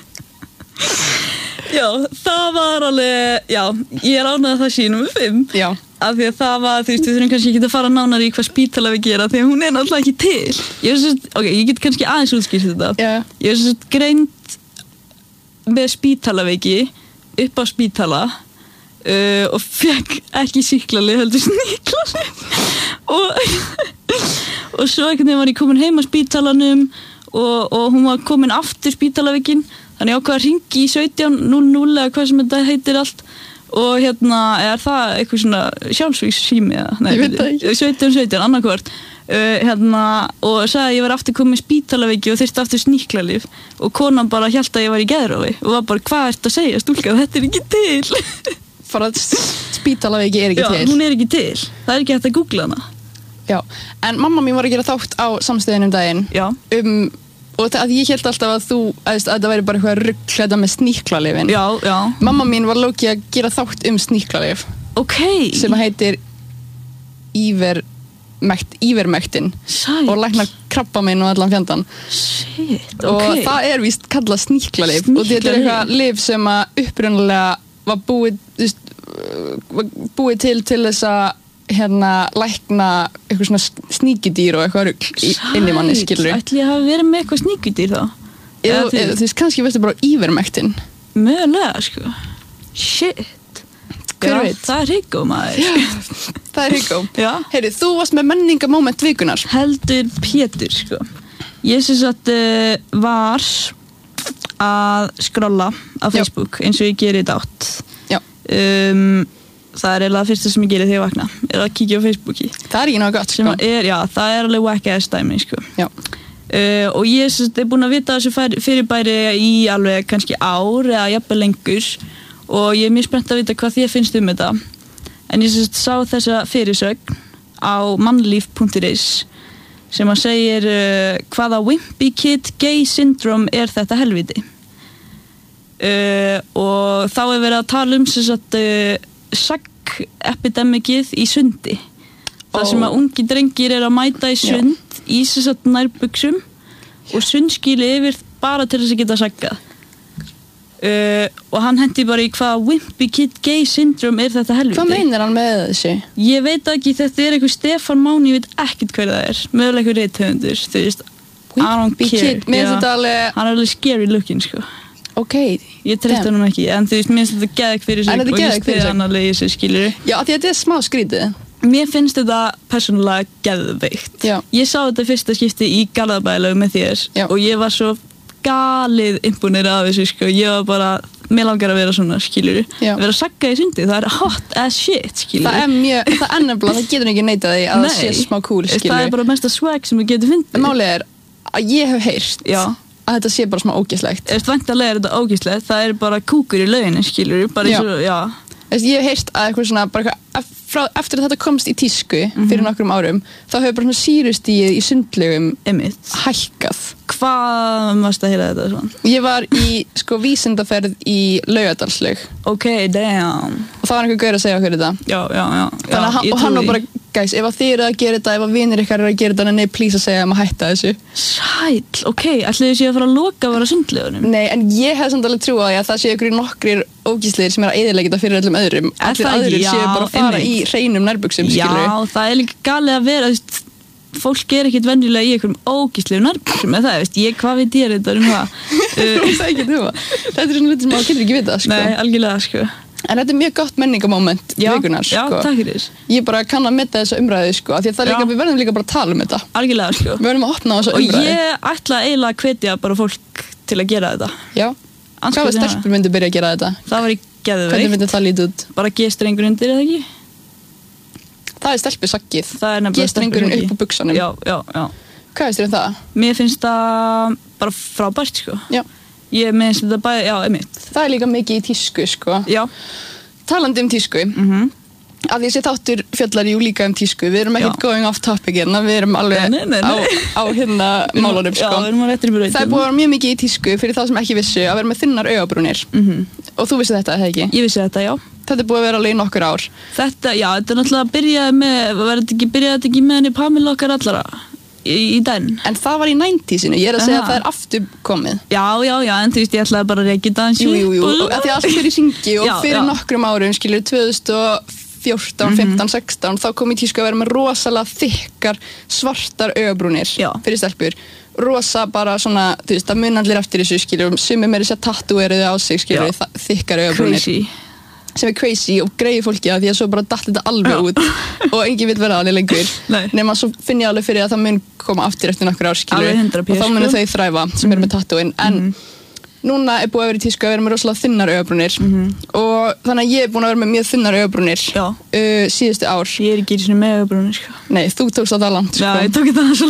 Já, það var alveg, já, ég er ánægð að það sé númer fimm. Já. Af því að það var, þú veist, við þurfum kannski ekki að fara nánar í hvað spítala við gera því að hún er náttúrulega ekki til. Ég er svo, ok, ég get kannski aðeins útskýrt þetta. Já. Ég er svo greind með spítalaveiki upp á spítala uh, og fekk ekki sýklalið heldur sníklalið og, og svo einhvern veginn var ég komin heim á spítalanum og, og hún var komin aftur spítalavikinn, þannig ég ákvað að ringi í sautján núll núll eða hvað sem þetta heitir allt og hérna er það eitthvað svona sjálfsvíkssími eða, nei, ég veit það ekki sautján sautján, annarkvort uh, hérna, og sagði að ég var aftur komin spítalaviki og þyrfti aftur sníklalyf og konan bara hélt að ég var í geðrofi og var bara, hvað ertu að segja stúlka, þetta er ekki til bara spítalaviki er ekki Já, til hún er ekki til, það er ekki hægt að googla hana Já, en mamma mín var að gera þátt á samstöðinu um daginn Já. um, og það, ég held alltaf að þú að þetta væri bara eitthvað rugl þetta með sníklalyfin Já, já Mamma mín var lókið að gera þátt um sníklalyf Ok sem heitir Ívermekt, Ívermektin Sæt og læknar krabbamein og allan fjandann Shit, og ok það er víst kallað sníklalyf og þetta er eitthvað lyf sem að upprunalega var búið, þú veist, var búið til til þess að hérna lækna eitthvað svona sníkidýr og eitthvað rugl í- inn í manni, skilur Sæt, ætli ég hafi verið með eitthvað sníkudýr þá eða Eða þú veist, kannski veistu bara Ívermektin Mögulega, sko Shit Hver Já, veit? Það er hryggó, maður það er hryggó Já. Heyri, þú varst með menningamóment vikunar Heldur Pétur, sko Ég sem sagt uh, var að skrolla á Facebook eins og ég geri dátt Já. um, Það er eiginlega það fyrsta sem ég geri þegar ég vakna er að kíkja á Facebooki það er ekki náðu gott, sem sko er, já, það er alveg whack-ass dæmi, sko Já. Uh, og ég sem sagt er búin að vita þessu fær- fyrirbæri í alveg kannski ár eða jafnvel lengur og ég er mjög spennt að vita hvað þér finnst um þetta en ég sem sagt sá þessa fyrirsögn á mannlíf punktur is sem að segir uh, hvaða wimpy kid gay syndrome er þetta helviti uh, og þá er verið að tala um sem sagt uh, sagg-epidemikið í sundi það Ó. sem að ungi drengir er að mæta í sund í sem sagt nærbuxum og sundskýli yfir bara til þess að geta saggað uh, og hann hendi bara í hvaða wimpy kid gay syndrome er þetta helviti hvað meinar hann með þessu? Ég veit ekki, þetta er eitthvað Stefán Máni, ég veit ekkert hver það er mögulega eitthvað rithöfundur, þú veist I don't Wimpy care kid, mér finnst Já. þetta alveg Hann er alveg scary looking, sko ok, Ég treysti Damn. honum ekki, en þú veist, mér finnst þetta geðveikt fyrir sig En þetta er og ég geðveikt fyrir styð sig. hann alveg í þessu, skilur já, af því að þetta er smá skrítið Mér finnst þetta persónulega geðveikt Já. Ég sá þetta fyrsta skipti í Garðabælaug með þér Já. og ég var svo galið impunir af þessu, sko Ég var bara, mér langar að vera svona, skilur Já. Vera að sagga í sundi, það er hot as shit, skilur það er mjög, það er nefnilega, það getur ekki neitað því að Nei. það sé smá cool, Það skilur er bara mesta swag sem þú getur fyndið málið er að ég hef heyrt Já. að þetta sé bara smá ógeðslegt Eftir væntanlega er þetta ógíslegt, það er bara kúkur í lauginu, skilur bara Já. eins og, já Veist, ég hef heyrt að eitthvað svona bara eitthvað, ef- frá, eftir að þetta komst í tísku Mhm. fyrir nokkrum árum þá hefur bara svona sýrustíið í sundlegum Einmitt. hækkað Hvað varst að heyra þetta svona? ég var í sko vísindaferð í Laugardalslaug Ok, damn og það var einhver gaur að segja okkur þetta Já, já, já, Þannig já að hann, ég og hann trúi var því. bara, guys, ef að þið eru að gera þetta ef að vinir ykkar eru að gera þetta, nei, please að segja um að hætta þessu Sæll, ok, ætlaðu þið séu að fara að loka að vera sundlegunum? Nei, en ég hef samt alveg trú á því að það séu ykkur nokkrir ógíslir sem er að eyðileggja þetta fyrir öllum öðrum Er allir það ekki? aðrir séu Já, bara að fara einmitt. í hreinum nærbuxum, skilur Já, það er líka galið að vera, þú veist, fólk er ekkert venjulega í einhverjum ógíslegum nærbuxum með það, veist, ég, hvað veit ég þetta um það? Uh, það er ekki þú þetta er svona hluti sem maður getur ekki vita, sko. Nei, algjörlega, sko En þetta er mjög gott menningamóment Já, vikunar, já, sko. takk fyrir Ég bara kann að metta þessa umræðu, sko, af því að það er líka, Já. við verðum líka bara að tala um þetta. Algjörlega, sko Við verðum að opna á þessa Og umræðu. ég ætla eiginlega að hvetja bara fólk til að gera þetta Já. Andskotinn Hvað var hana. stelpur myndi byrja að gera þetta? Það var í Hvernig geðveikt myndi það lítið út? Bara G-strengur undir, eða ekki? Það er stelpu saggið. Það er nefnilega G-strengurinn stelpusaggi. upp á buxunum. Já, já, já Hvað veist þér um það? Mér finnst það bara frábært, sko Já. Ég minnst þetta bæði, já, einmitt Það er líka mikið í tísku, sko. Já Talandi um tísku, mm að því þessi þáttur fjallar jú líka um tísku. Við erum ekkert Já. going off topic hérna, við erum alveg Nei, nei, nei. á, á hérna málunum, Já, sko. við erum að réttir í brautum Það er búið að vera mjög mikið í tísku fyrir þá sem ekki vissu að vera með þunnar augabrúnir. mm Og þú vissi þetta, eða ekki? Ég vissi þetta, já Þetta er búið að vera alveg í nokkur ár. Þetta, já, þetta er náttúrulega að byrja með Var þetta ekki, byrjaði þetta ekki með henni Pamela okkar allara Í, í den En það var í níutísinu, ég er að segja Aha. að það er aftur komið. Já, já, já, en þú veist, ég ætlaði bara að reykja þetta Jú, jú, jú, og að því að allt fyrir syngi og Já, fyrir já. nokkrum árum, skilur, tvö þúsund og fjórtán, fimmtán, sextán, þá kom í tísku að vera með rosalega þykkar svartar augabrúnir Já. fyrir stelpur. Rosa bara svona, þú veist, það mun allir eftir þessu, skilur, sumir meiri sér tattúeruðu á sig, skilur, Já. þykkar augabrúnir. Crazy sem er crazy og greiði fólki að því að svo bara datt þetta alveg út og enginn vill vera þannig lengur nema svo finn ég alveg fyrir að það mun koma aftur eftir nokkur ár skilur og þá munu þau þræfa sem eru með tattooin en mm. núna er búið að vera í tísku að vera með rosalega þunnar augabrúnir mm. og þannig að ég er búin að vera með mjög þunnar augabrúnir uh, síðustu ár. Ég er ekki svona með augabrúnir sko. Nei, þú tókst það langt sko. Já, ég tók það svo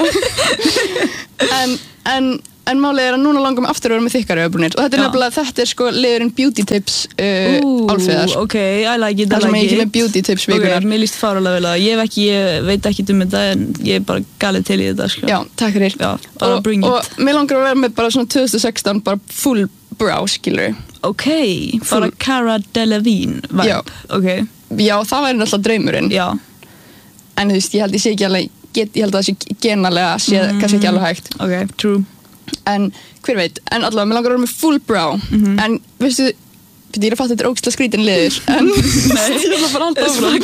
langt en, en En málið er að núna langar mig aftur að vera með þykkar augabrúnir og þetta er Já. nefnilega, þetta er sko liðurinn beauty tips uh, Ooh, Álfheiðar. Ok, I like it, I Það sem like ég ekki it. með beauty tips vikunar. Ok, mér líst fárulega vel að ég hef ekki, ég veit ekki um þetta en ég er bara galið til í þetta sko. Já, takk fyrir. Já, bara og, bring it. Og mér langar að vera með bara svona tvö þúsund og sextán bara full brow, skilur. Ok, bara Cara Delevingne vibe. Já. Ok. Já, það væri náttúrulega draumurinn. Já. En þú veist, ég held ég sé ekki alveg, get, ég held að það sé genalega sé mm. kannski ekki alveg hægt. Ok, true. En hver veit, en allavega, mér langar að vera með full brow mm-hmm. en veistu, ég er að fatta þetta er ógeðslega skrítin liður en ég ætla bara alltaf áfram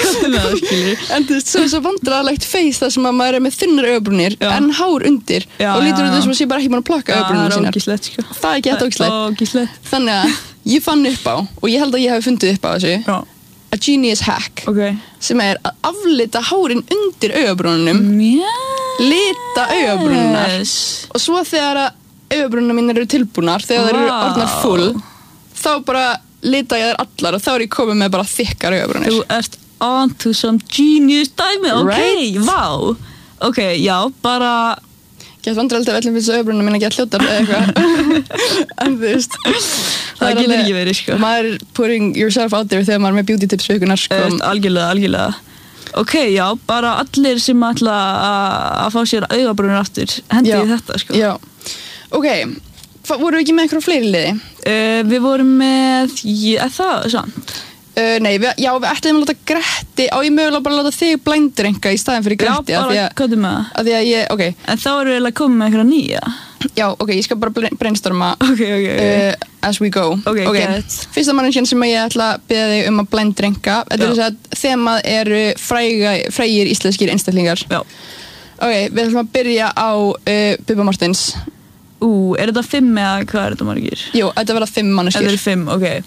en þú veist, svo er svo vandræðalegt face þar sem að maður er með þunnar augabrúnir en hár undir já, og lítur já, út þess að maður sé bara ekki búin að plakka augabrúnir sínar. Það er ógeðslegt sko. Það er ekki þetta ógeðslegt. Þannig að ég fann upp á og ég held að ég hef fundið upp á þessu já. A genius hack okay. sem er að aflita hárin undir augabrúnunum yeah. lita augabrúnunar yes. og svo þegar að augabrúnuna mín eru tilbúnar þegar wow. það eru orðnar full þá bara lita ég þær allar og þá er ég komið með bara þykkar augabrúnir. Þú ert on to some genius dæmi, ok, right? Wow. Ok, já, bara Gett vandræðilegt ef öllum finnst augabrúnuna mín að geta hljótar eða eitthvað en þú veist það getur ekki verið sko. Maður er putting yourself out there þegar maður er með beauty tips vikunar sko. Eðst, algjörlega, algjörlega ok, já, bara allir sem ætla að fá sér augabrúnir aftur hendi í þetta sko. Já. Ok, vorum við ekki með eitthvað fleiri liði? Uh, við vorum með ég, það, samt Uh, nei, við, já, við ætlum að láta Gretti á ég mögulega bara að láta þig blændrenka í staðin fyrir Gretti já, bara hvað er með það? Að því að ég, ok en þá erum við eiginlega komið með eitthvað nýja já, ok, ég skal bara brainstorma okay, okay, okay. Uh, as we go okay, okay. Fyrsta manneskjan sem ég ætla að biðja þig um að blændrenka þetta er þess að þemað eru fræga, frægir íslenskir einstaklingar já. Ok, við ætlum að byrja á uh, Bubba Mortens ú, er þetta fimm eða hvað er þetta margir? Jú, þetta verða fimm manneskjur þetta er fimm,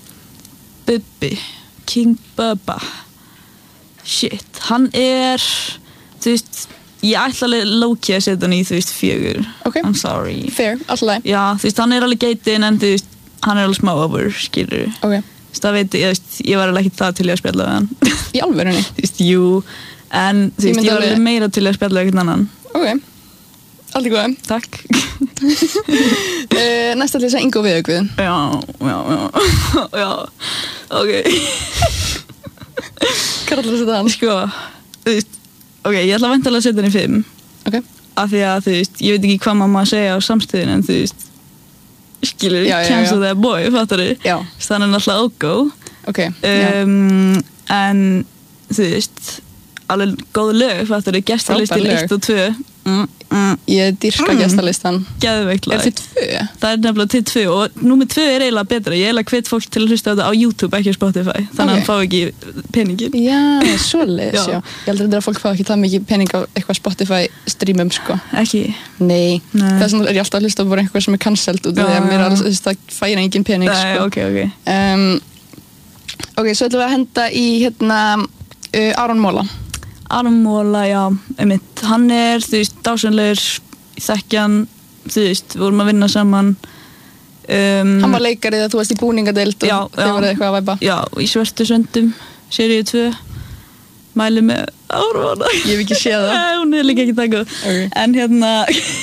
ok Bubbi King Bubba shit, hann er þú veist, ég ætla alveg low-key að setja hann í þú veist fjögur okay. I'm sorry fair, alltaf já, þú veist, hann er alveg geitin en þú veist, hann er alveg smá over, skilur okay. þú veist, það veit ég, veist, ég var alveg ekki það til ég að spjalla við hann í alvörunni? þú veist, jú en þú veist, ég var alveg meira til ég að spjalla við einhvern annan ok, aldrei góða takk uh, næsta til þess að Ingo Viðaukvið já, já, já já, ok hvað er alltaf að setja hann? sko, þú veist ok, ég ætla að væntanlega að setja hann í fimm ok af því að þú veist, ég veit ekki hvað maður að segja á samstöðinu en þú veist skilur, cancel that boy, fattar þið þannig er alltaf ógó okay, um, en þú veist alveg góð lög, fattar þið, gestalistin eitt og tvö mm, mm, ég dyrka mm, gestalistan geðveikt lag er þið tvö? það er nefnilega til tvö og númer tvö er eiginlega betra ég eiginlega hvet fólk til að hlusta á þetta á YouTube ekki á Spotify þannig okay. að hann fá ekki peningin já, svoleiðis, já. já ég heldur að fólk fá ekki það mikið pening á eitthvað Spotify streamum sko ekki? nei, Nei. þess vegna er ég alltaf að hlusta á bara eitthvað sem er cancelled út af því að mér er alls það færa engin pening Nei, sko okay, okay. Um, ok, svo ætlum við að henda í hérna uh, Aron Móla Aron Móla, já, einmitt hann er, þú veist, dásanlegur þekkjan, þú veist, við vorum að vinna saman um, hann var leikari þegar þú varst í búningadeild og þið voruð eitthvað að væpa já, í Svörtu söndum, seríu tvö mæli með Aron ég hef ekki séð það hún er líka ekki takkuð okay. en hérna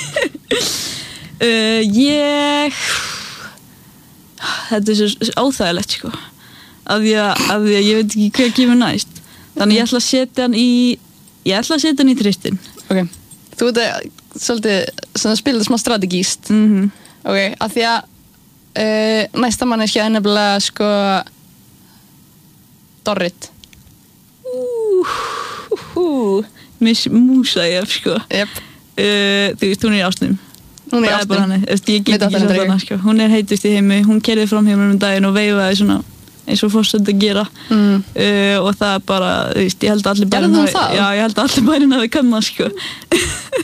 uh, ég þetta er svo óþægilegt sko af því að, að því að ég veit ekki hvað kemur næst þannig ég ætla að setja hann í ég ætla að setja hann í þristin ok, þú veit að svolítið spila smá strategíst mm-hmm. ok, af því að uh, næsta manneskja er nefnilega sko Dorrit uh, uh, uh, Miss Musaev sko yep. uh, þú veist, hún er í ásnum hún er í ásnum ég get ekki sagt hana sko hún er heitust í heimi, hún kerði fram hjá mér um daginn og veifaði svona eins og fórst að gera mm. uh, og það er bara, þú veist, ég held að allir bærin hafi, já, ég held að allir bærin hafi kannast sko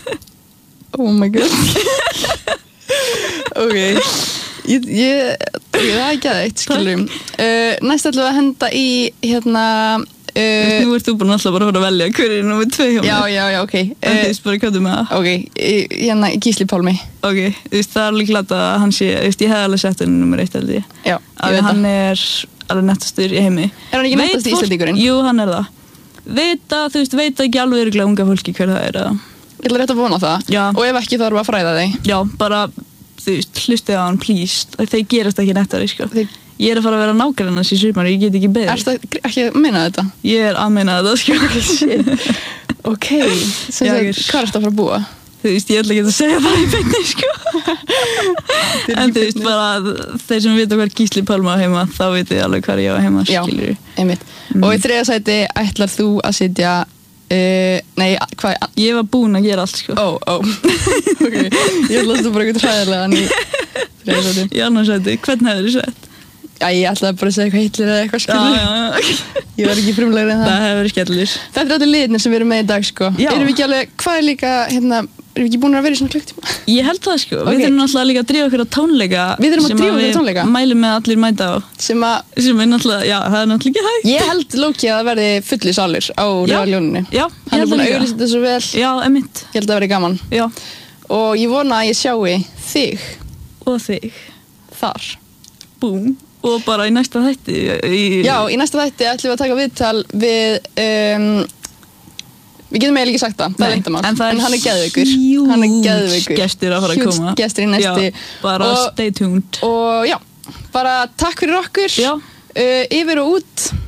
oh my god ok ég, ég Ok, það er geðveikt, skilurum. Uh, næst ætlum við að henda í, hérna... Uh, Nú ert þú búin alltaf bara að fara að velja hver er númer tvö hjá mér. já, já, já, ok. En þú veist bara hvað þú með það. Ok, í- hérna Gísli Pálmi. Ok, þú veist, það er alveg glata að hann sé, þú veist, ég hef alveg sett henni nummer eitt held ég. Já, ég Að veit það. hann er alveg nettastur í heimi. Er hann ekki Veit nettasti fólk- Íslendingurinn? Jú, hann er það. Veit að, þú veist, veit ekki alveg örugglega unga fólki hver það er. Eða. Ég ætla rétt að vona það. Já. Og ef ekki þarf að fræða þig. Já, bara, þú veist, hlustið á hann, please. Þeir gerast ekki nettari, sko. Þeir- Ég er að fara að vera nágrann hans í sumar, ég get ekki beðið. Ertu ekki að minna þetta? Ég er að meina þetta, sko. Ok, sem Já, sagt, ég- hvað ertu að fara að búa? Þú veist, ég ætla ekki að segja það í beinni, sko. En þú veist, bara þeir sem vita hver Gísli Pálma á heima, þá veitir alveg hver ég á heima, Já, skilur. einmitt. Og í þriðja sæti ætlar þú að sitja, uh, nei, hvað, Ég var búin að gera allt, sko. ó, ó, ok, ég ætla að þú bara eitthvað hræðilegan í þriðja sæti. Í annars sæti, hvernig hefur þið sett? Já, ég ætlaði bara að segja eitthvað Hitler eða eitthvað, skilur. já, já. Ég var ekki frumlegri en það. Það hefur verið skellur. Þetta er allir liðnir sem við erum með í dag, sko. Já. Erum við ekki alveg, hvað er líka, hérna, erum við ekki búin að vera í svona klukktíma? Ég held það, sko. Ok. Við þurfum náttúrulega líka að drífa okkur á tónleika. Við þurfum að sem drífa okkur á við tónleika. Mælum með að allir mæta á. Sem að, Sem er náttúrulega, já, það er náttúrulega ekki hægt. ég held lóki að það verði fulli salir á Já. Rauðaljóninu. Já, ég Hann er held búin það að líka. auglýsa þetta svo vel. Já, emitt. Ég held að það verði gaman. Já. Og ég vona að ég sjái þig Og þig. þar. Búm. Og bara í næsta þætti. Í... Já, í næsta þætti ætlum við að taka viðtal við, um, við getum eiginlega ekki sagt það, það er Nei, leyndamál. en það er hann er geðveikur. huge Hann er geðveikur. gestur að fara að Huge koma. gestur í næsti. Já, bara Og- stay tuned. Og já, bara takk fyrir okkur. Já. Uh, yfir og út.